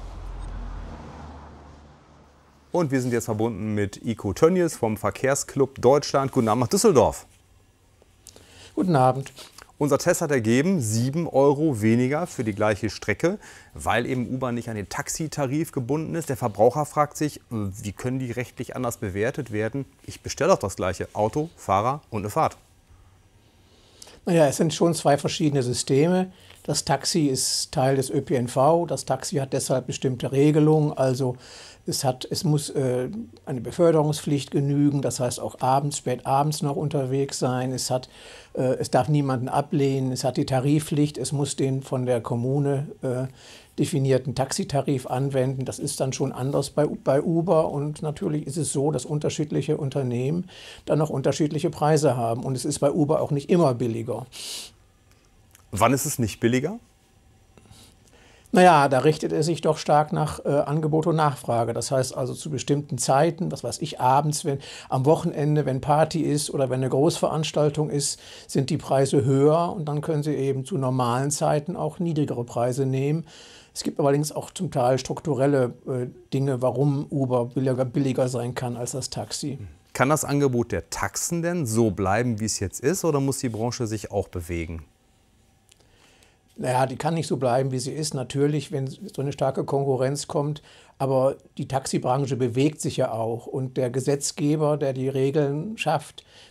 Und wir sind jetzt verbunden mit Iko Tönnies vom Verkehrsclub Deutschland. Guten Abend nach Düsseldorf. Guten Abend. Unser Test hat ergeben, sieben Euro weniger für die gleiche Strecke, weil eben Uber nicht an den Taxitarif gebunden ist. Der Verbraucher fragt sich, wie können die rechtlich anders bewertet werden? Ich bestelle doch das gleiche Auto, Fahrer und eine Fahrt. Naja, es sind schon zwei verschiedene Systeme. Das Taxi ist Teil des Ö P N V. Das Taxi hat deshalb bestimmte Regelungen. Also es, hat, es muss äh, eine Beförderungspflicht genügen. Das heißt auch abends, spät abends noch unterwegs sein. Es, hat, äh, es darf niemanden ablehnen. Es hat die Tarifpflicht. Es muss den von der Kommune äh, definierten Taxitarif anwenden. Das ist dann schon anders bei, bei Uber. Und natürlich ist es so, dass unterschiedliche Unternehmen dann auch unterschiedliche Preise haben. Und es ist bei Uber auch nicht immer billiger. Wann ist es nicht billiger? Naja, da richtet er sich doch stark nach äh, Angebot und Nachfrage. Das heißt also zu bestimmten Zeiten, was weiß ich, abends, wenn, am Wochenende, wenn Party ist oder wenn eine Großveranstaltung ist, sind die Preise höher. Und dann können Sie eben zu normalen Zeiten auch niedrigere Preise nehmen. Es gibt allerdings auch zum Teil strukturelle äh, Dinge, warum Uber billiger, billiger sein kann als das Taxi. Kann das Angebot der Taxen denn so bleiben, wie es jetzt ist, oder muss die Branche sich auch bewegen? Naja, die kann nicht so bleiben, wie sie ist, natürlich, wenn so eine starke Konkurrenz kommt. Aber die Taxibranche bewegt sich ja auch. Und der Gesetzgeber, der die Regeln schafft,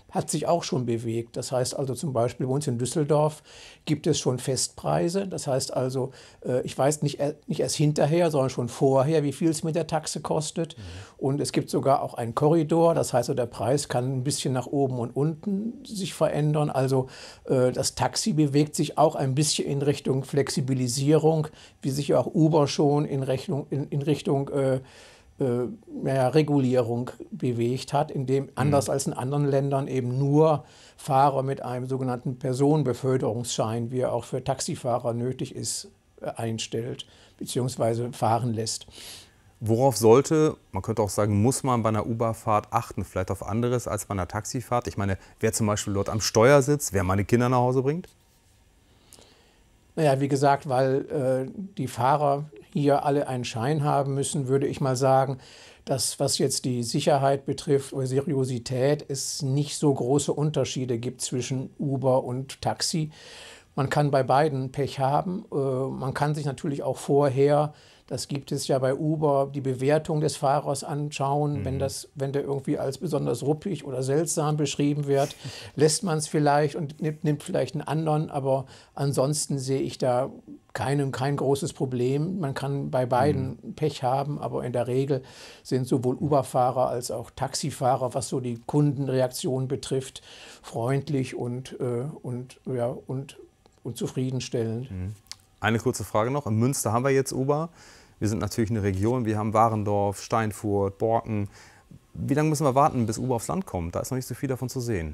hat sich auch schon bewegt. Das heißt also zum Beispiel bei uns in Düsseldorf gibt es schon Festpreise. Das heißt also, ich weiß nicht, nicht erst hinterher, sondern schon vorher, wie viel es mit der Taxe kostet. Mhm. Und es gibt sogar auch einen Korridor. Das heißt, der Preis kann ein bisschen nach oben und unten sich verändern. Also das Taxi bewegt sich auch ein bisschen in Richtung Flexibilisierung, wie sich auch Uber schon in Richtung, in, in Richtung äh, äh, ja, Regulierung bewegt hat, indem mhm. anders als in anderen Ländern eben nur Fahrer mit einem sogenannten Personenbeförderungsschein, wie er auch für Taxifahrer nötig ist, äh, einstellt bzw. fahren lässt. Worauf sollte, man könnte auch sagen, muss man bei einer Uber-Fahrt achten, vielleicht auf anderes als bei einer Taxifahrt? Ich meine, wer zum Beispiel dort am Steuer sitzt, wer meine Kinder nach Hause bringt? Naja, wie gesagt, weil äh, die Fahrer hier alle einen Schein haben müssen, würde ich mal sagen, dass was jetzt die Sicherheit betrifft oder Seriosität, es nicht so große Unterschiede gibt zwischen Uber und Taxi. Man kann bei beiden Pech haben. Äh, man kann sich natürlich auch vorher, das gibt es ja bei Uber, die Bewertung des Fahrers anschauen. Mhm. Wenn, das, wenn der irgendwie als besonders ruppig oder seltsam beschrieben wird, lässt man es vielleicht und nimmt, nimmt vielleicht einen anderen. Aber ansonsten sehe ich da kein, kein großes Problem. Man kann bei beiden mhm. Pech haben, aber in der Regel sind sowohl Uber-Fahrer als auch Taxifahrer, was so die Kundenreaktion betrifft, freundlich und, äh, und, ja, und, und zufriedenstellend. Mhm. Eine kurze Frage noch. In Münster haben wir jetzt Uber. Wir sind natürlich eine Region. Wir haben Warendorf, Steinfurt, Borken. Wie lange müssen wir warten, bis Uber aufs Land kommt? Da ist noch nicht so viel davon zu sehen.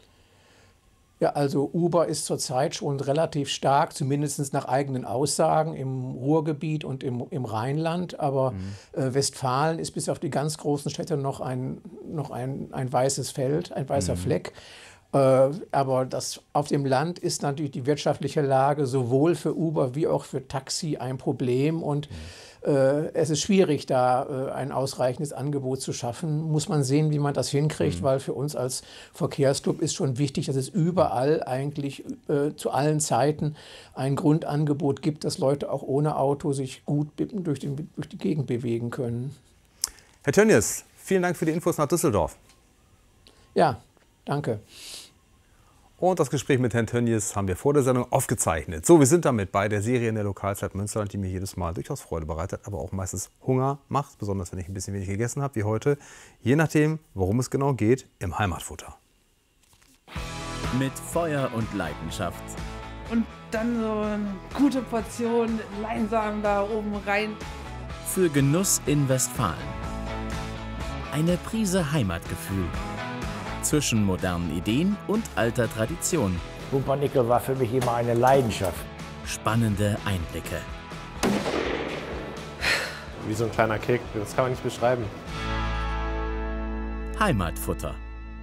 Ja, also Uber ist zurzeit schon relativ stark, zumindest nach eigenen Aussagen, im Ruhrgebiet und im, im Rheinland. Aber mhm. äh, Westfalen ist bis auf die ganz großen Städte noch ein, noch ein, ein weißes Feld, ein weißer mhm. Fleck. Aber das, auf dem Land ist natürlich die wirtschaftliche Lage sowohl für Uber wie auch für Taxi ein Problem. Und äh, es ist schwierig, da äh, ein ausreichendes Angebot zu schaffen. Muss man sehen, wie man das hinkriegt, mhm. weil für uns als Verkehrsclub ist schon wichtig, dass es überall eigentlich äh, zu allen Zeiten ein Grundangebot gibt, dass Leute auch ohne Auto sich gut durch, den, durch die Gegend bewegen können. Herr Tönnies, vielen Dank für die Infos nach Düsseldorf. Ja, danke. Und das Gespräch mit Herrn Tönnies haben wir vor der Sendung aufgezeichnet. So, wir sind damit bei der Serie in der Lokalzeit Münsterland, die mir jedes Mal durchaus Freude bereitet, aber auch meistens Hunger macht, besonders wenn ich ein bisschen wenig gegessen habe, wie heute. Je nachdem, worum es genau geht, im Heimatfutter. Mit Feuer und Leidenschaft. Und dann so eine gute Portion Leinsamen da oben rein. Für Genuss in Westfalen. Eine Prise Heimatgefühl. Zwischen modernen Ideen und alter Tradition. Pumpernickel war für mich immer eine Leidenschaft. Spannende Einblicke. Wie so ein kleiner Kick, das kann man nicht beschreiben. Heimatfutter.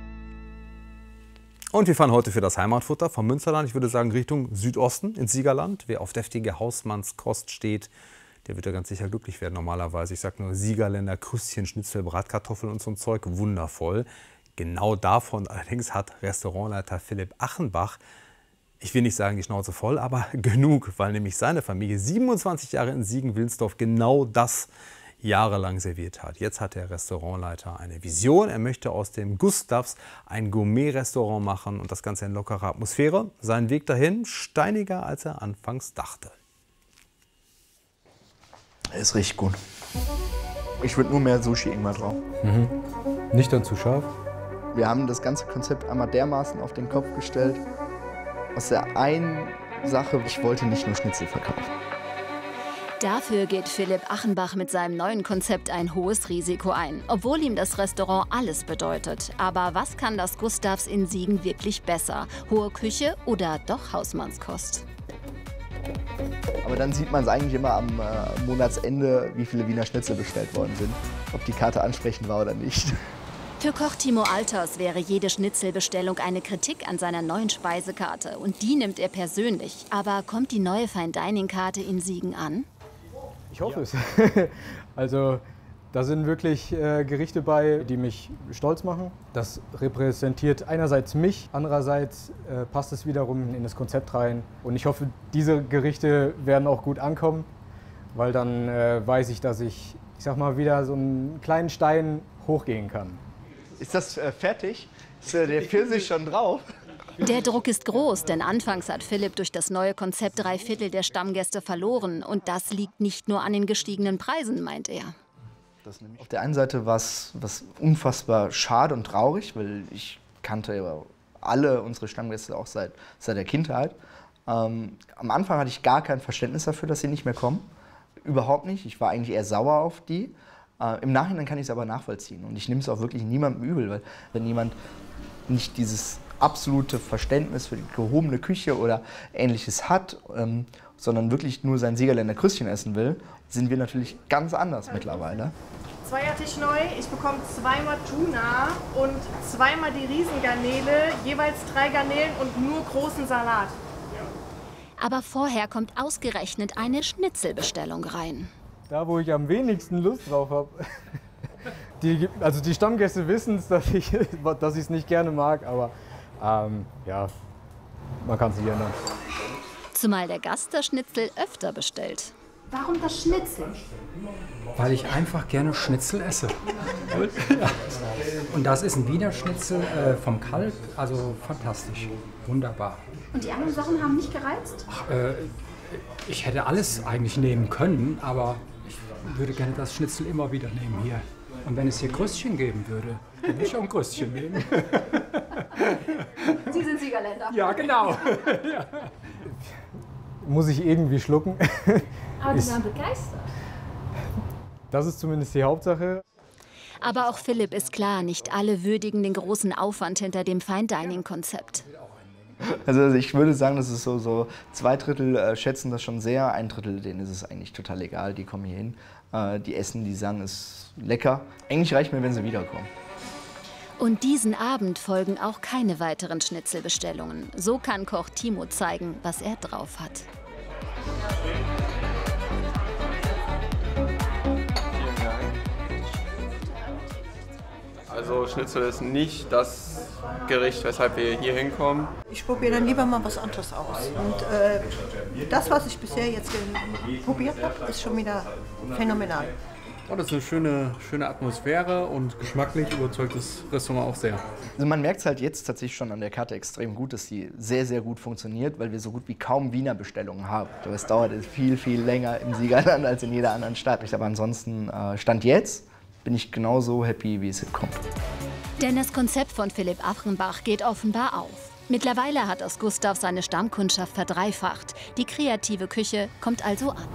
Und wir fahren heute für das Heimatfutter vom Münsterland, ich würde sagen Richtung Südosten ins Siegerland. Wer auf deftige Hausmannskost steht, der wird ja ganz sicher glücklich werden normalerweise. Ich sage nur Siegerländer, Krüstchen, Schnitzel, Bratkartoffeln und so ein Zeug, wundervoll. Genau davon allerdings hat Restaurantleiter Philipp Achenbach, ich will nicht sagen die Schnauze voll, aber genug, weil nämlich seine Familie siebenundzwanzig Jahre in Siegen-Wilnsdorf genau das jahrelang serviert hat. Jetzt hat der Restaurantleiter eine Vision. Er möchte aus dem Gustavs ein Gourmet-Restaurant machen und das Ganze in lockerer Atmosphäre. Sein Weg dahin steiniger, als er anfangs dachte. Es riecht gut. Ich würde nur mehr Sushi irgendwann drauf. Mhm. Nicht dann zu scharf? Wir haben das ganze Konzept einmal dermaßen auf den Kopf gestellt. Aus der einen Sache, ich wollte nicht nur Schnitzel verkaufen. Dafür geht Philipp Achenbach mit seinem neuen Konzept ein hohes Risiko ein, obwohl ihm das Restaurant alles bedeutet. Aber was kann das Gustavs in Siegen wirklich besser? Hohe Küche oder doch Hausmannskost? Aber dann sieht man es eigentlich immer am äh, Monatsende, wie viele Wiener Schnitzel bestellt worden sind. Ob die Karte ansprechend war oder nicht. Für Koch Timo Alters wäre jede Schnitzelbestellung eine Kritik an seiner neuen Speisekarte. Und die nimmt er persönlich. Aber kommt die neue Fine-Dining-Karte in Siegen an? Ich hoffe es. Also da sind wirklich äh, Gerichte bei, die mich stolz machen. Das repräsentiert einerseits mich, andererseits äh, passt es wiederum in das Konzept rein. Und ich hoffe, diese Gerichte werden auch gut ankommen, weil dann äh, weiß ich, dass ich, ich sag mal, wieder so einen kleinen Stein hochgehen kann. Ist das äh, fertig? Ist äh, der Pfirsich schon drauf? Der Druck ist groß, denn anfangs hat Philipp durch das neue Konzept drei Viertel der Stammgäste verloren. Und das liegt nicht nur an den gestiegenen Preisen, meint er. Auf der einen Seite war es was unfassbar schade und traurig, weil ich kannte ja alle unsere Stammgäste auch seit, seit der Kindheit. Ähm, am Anfang hatte ich gar kein Verständnis dafür, dass sie nicht mehr kommen. Überhaupt nicht. Ich war eigentlich eher sauer auf die. Äh, Im Nachhinein kann ich es aber nachvollziehen. Und ich nehme es auch wirklich niemandem übel, weil wenn jemand nicht dieses absolute Verständnis für die gehobene Küche oder Ähnliches hat, ähm, sondern wirklich nur sein Siegerländer Krüsschen essen will, sind wir natürlich ganz anders mittlerweile. Zweiertisch neu, ich bekomme zweimal Tuna und zweimal die Riesengarnele, jeweils drei Garnelen und nur großen Salat. Aber vorher kommt ausgerechnet eine Schnitzelbestellung rein. Da, wo ich am wenigsten Lust drauf habe. Die, also die Stammgäste wissen es, dass ich dass ich es nicht gerne mag, aber ähm, ja, man kann es nicht ändern. Zumal der Gast das Schnitzel öfter bestellt. Warum das Schnitzel? Weil ich einfach gerne Schnitzel esse. Und das ist ein Wiener Schnitzel äh, vom Kalb, also fantastisch, wunderbar. Und die anderen Sachen haben nicht gereizt? Ach, äh, ich hätte alles eigentlich nehmen können, aber ich würde gerne das Schnitzel immer wieder nehmen hier. Und wenn es hier Krüsschen geben würde, dann würde ich auch ein Krüsschen nehmen. Sie sind Siegerländer. Ja, genau. Ja. Muss ich irgendwie schlucken. Aber Sie waren begeistert. Das ist zumindest die Hauptsache. Aber auch Philipp ist klar, nicht alle würdigen den großen Aufwand hinter dem Fine-Dining-Konzept. Also ich würde sagen, das ist so, so zwei Drittel äh, schätzen das schon sehr, ein Drittel denen ist es eigentlich total egal, die kommen hier hin, äh, die essen, die sagen, es ist lecker. Eigentlich reicht mir, wenn sie wiederkommen. Und diesen Abend folgen auch keine weiteren Schnitzelbestellungen. So kann Koch Timo zeigen, was er drauf hat. Also Schnitzel ist nicht das Gericht, weshalb wir hier hinkommen. Ich probiere dann lieber mal was anderes aus. Und äh, das, was ich bisher jetzt probiert habe, ist schon wieder phänomenal. Oh, das ist eine schöne, schöne Atmosphäre und geschmacklich überzeugt das Restaurant auch sehr. Also man merkt es halt jetzt tatsächlich schon an der Karte extrem gut, dass die sehr, sehr gut funktioniert, weil wir so gut wie kaum Wiener Bestellungen haben. Es dauert viel, viel länger im Siegerland als in jeder anderen Stadt. Aber ansonsten, äh, Stand jetzt, bin ich genauso happy, wie es kommt. Denn das Konzept von Philipp Achenbach geht offenbar auf. Mittlerweile hat das Gustav seine Stammkundschaft verdreifacht. Die kreative Küche kommt also an.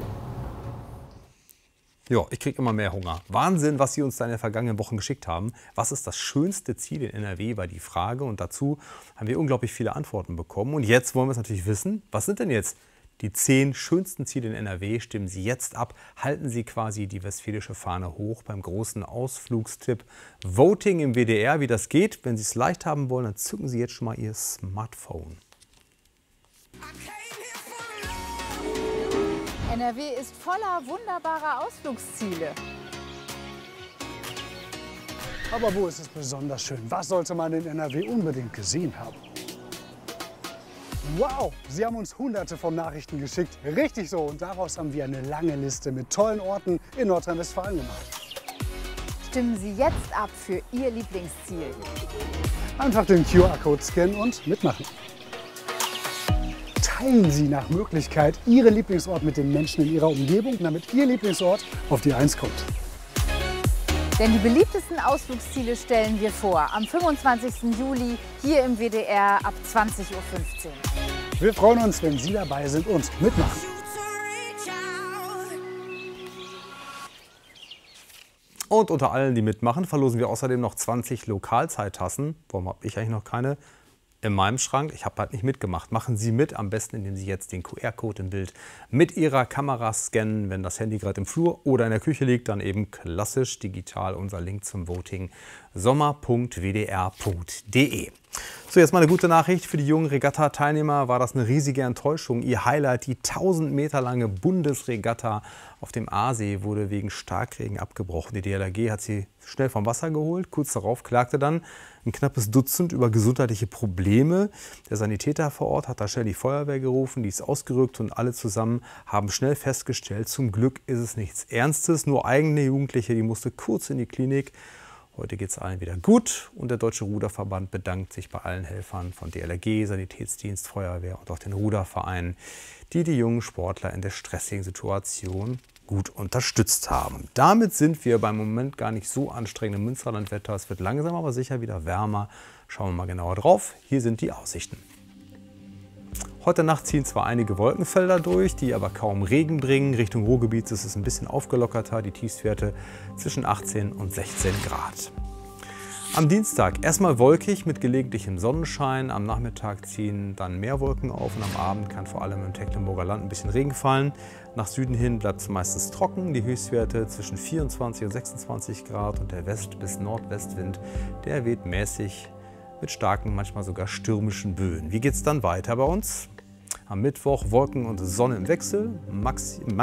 Ja, ich kriege immer mehr Hunger. Wahnsinn, was Sie uns da in den vergangenen Wochen geschickt haben. Was ist das schönste Ziel in N R W, war die Frage. Und dazu haben wir unglaublich viele Antworten bekommen. Und jetzt wollen wir es natürlich wissen, was sind denn jetzt die zehn schönsten Ziele in N R W? Stimmen Sie jetzt ab. Halten Sie quasi die westfälische Fahne hoch beim großen Ausflugstipp Voting im W D R. Wie das geht, wenn Sie es leicht haben wollen, dann zücken Sie jetzt schon mal Ihr Smartphone. N R W ist voller wunderbarer Ausflugsziele. Aber wo ist es besonders schön? Was sollte man in N R W unbedingt gesehen haben? Wow, Sie haben uns hunderte von Nachrichten geschickt. Richtig so. Und daraus haben wir eine lange Liste mit tollen Orten in Nordrhein-Westfalen gemacht. Stimmen Sie jetzt ab für Ihr Lieblingsziel. Einfach den Q R-Code scannen und mitmachen. Teilen Sie nach Möglichkeit Ihren Lieblingsort mit den Menschen in Ihrer Umgebung, damit Ihr Lieblingsort auf die Eins kommt. Denn die beliebtesten Ausflugsziele stellen wir vor. Am fünfundzwanzigsten Juli hier im W D R ab zwanzig Uhr fünfzehn. Wir freuen uns, wenn Sie dabei sind und mitmachen. Und unter allen, die mitmachen, verlosen wir außerdem noch zwanzig Lokalzeittassen. Warum habe ich eigentlich noch keine in meinem Schrank? Ich habe halt nicht mitgemacht. Machen Sie mit, am besten, indem Sie jetzt den Q R-Code im Bild mit Ihrer Kamera scannen. Wenn das Handy gerade im Flur oder in der Küche liegt, dann eben klassisch digital unser Link zum Voting sommer punkt w d r punkt d e. So, jetzt mal eine gute Nachricht. Für die jungen Regatta-Teilnehmer war das eine riesige Enttäuschung. Ihr Highlight, die tausend Meter lange Bundesregatta auf dem Aasee, wurde wegen Starkregen abgebrochen. Die D L R G hat sie schnell vom Wasser geholt. Kurz darauf klagte dann ein knappes Dutzend über gesundheitliche Probleme. Der Sanitäter vor Ort hat da schnell die Feuerwehr gerufen, die ist ausgerückt und alle zusammen haben schnell festgestellt, zum Glück ist es nichts Ernstes, nur eigene Jugendliche, die musste kurz in die Klinik. Heute geht es allen wieder gut und der Deutsche Ruderverband bedankt sich bei allen Helfern von D L R G, Sanitätsdienst, Feuerwehr und auch den Rudervereinen, die die jungen Sportler in der stressigen Situation gut unterstützt haben. Damit sind wir beim Moment gar nicht so anstrengenden Münsterlandwetter. Es wird langsam aber sicher wieder wärmer. Schauen wir mal genauer drauf. Hier sind die Aussichten. Heute Nacht ziehen zwar einige Wolkenfelder durch, die aber kaum Regen bringen. Richtung Ruhrgebiet ist es ein bisschen aufgelockerter, die Tiefstwerte zwischen achtzehn und sechzehn Grad. Am Dienstag erstmal wolkig mit gelegentlichem Sonnenschein. Am Nachmittag ziehen dann mehr Wolken auf und am Abend kann vor allem im Tecklenburger Land ein bisschen Regen fallen. Nach Süden hin bleibt es meistens trocken, die Höchstwerte zwischen vierundzwanzig und sechsundzwanzig Grad und der West- bis Nordwestwind, der weht mäßig mit starken, manchmal sogar stürmischen Böen. Wie geht es dann weiter bei uns? Am Mittwoch Wolken und Sonne im Wechsel, Maxi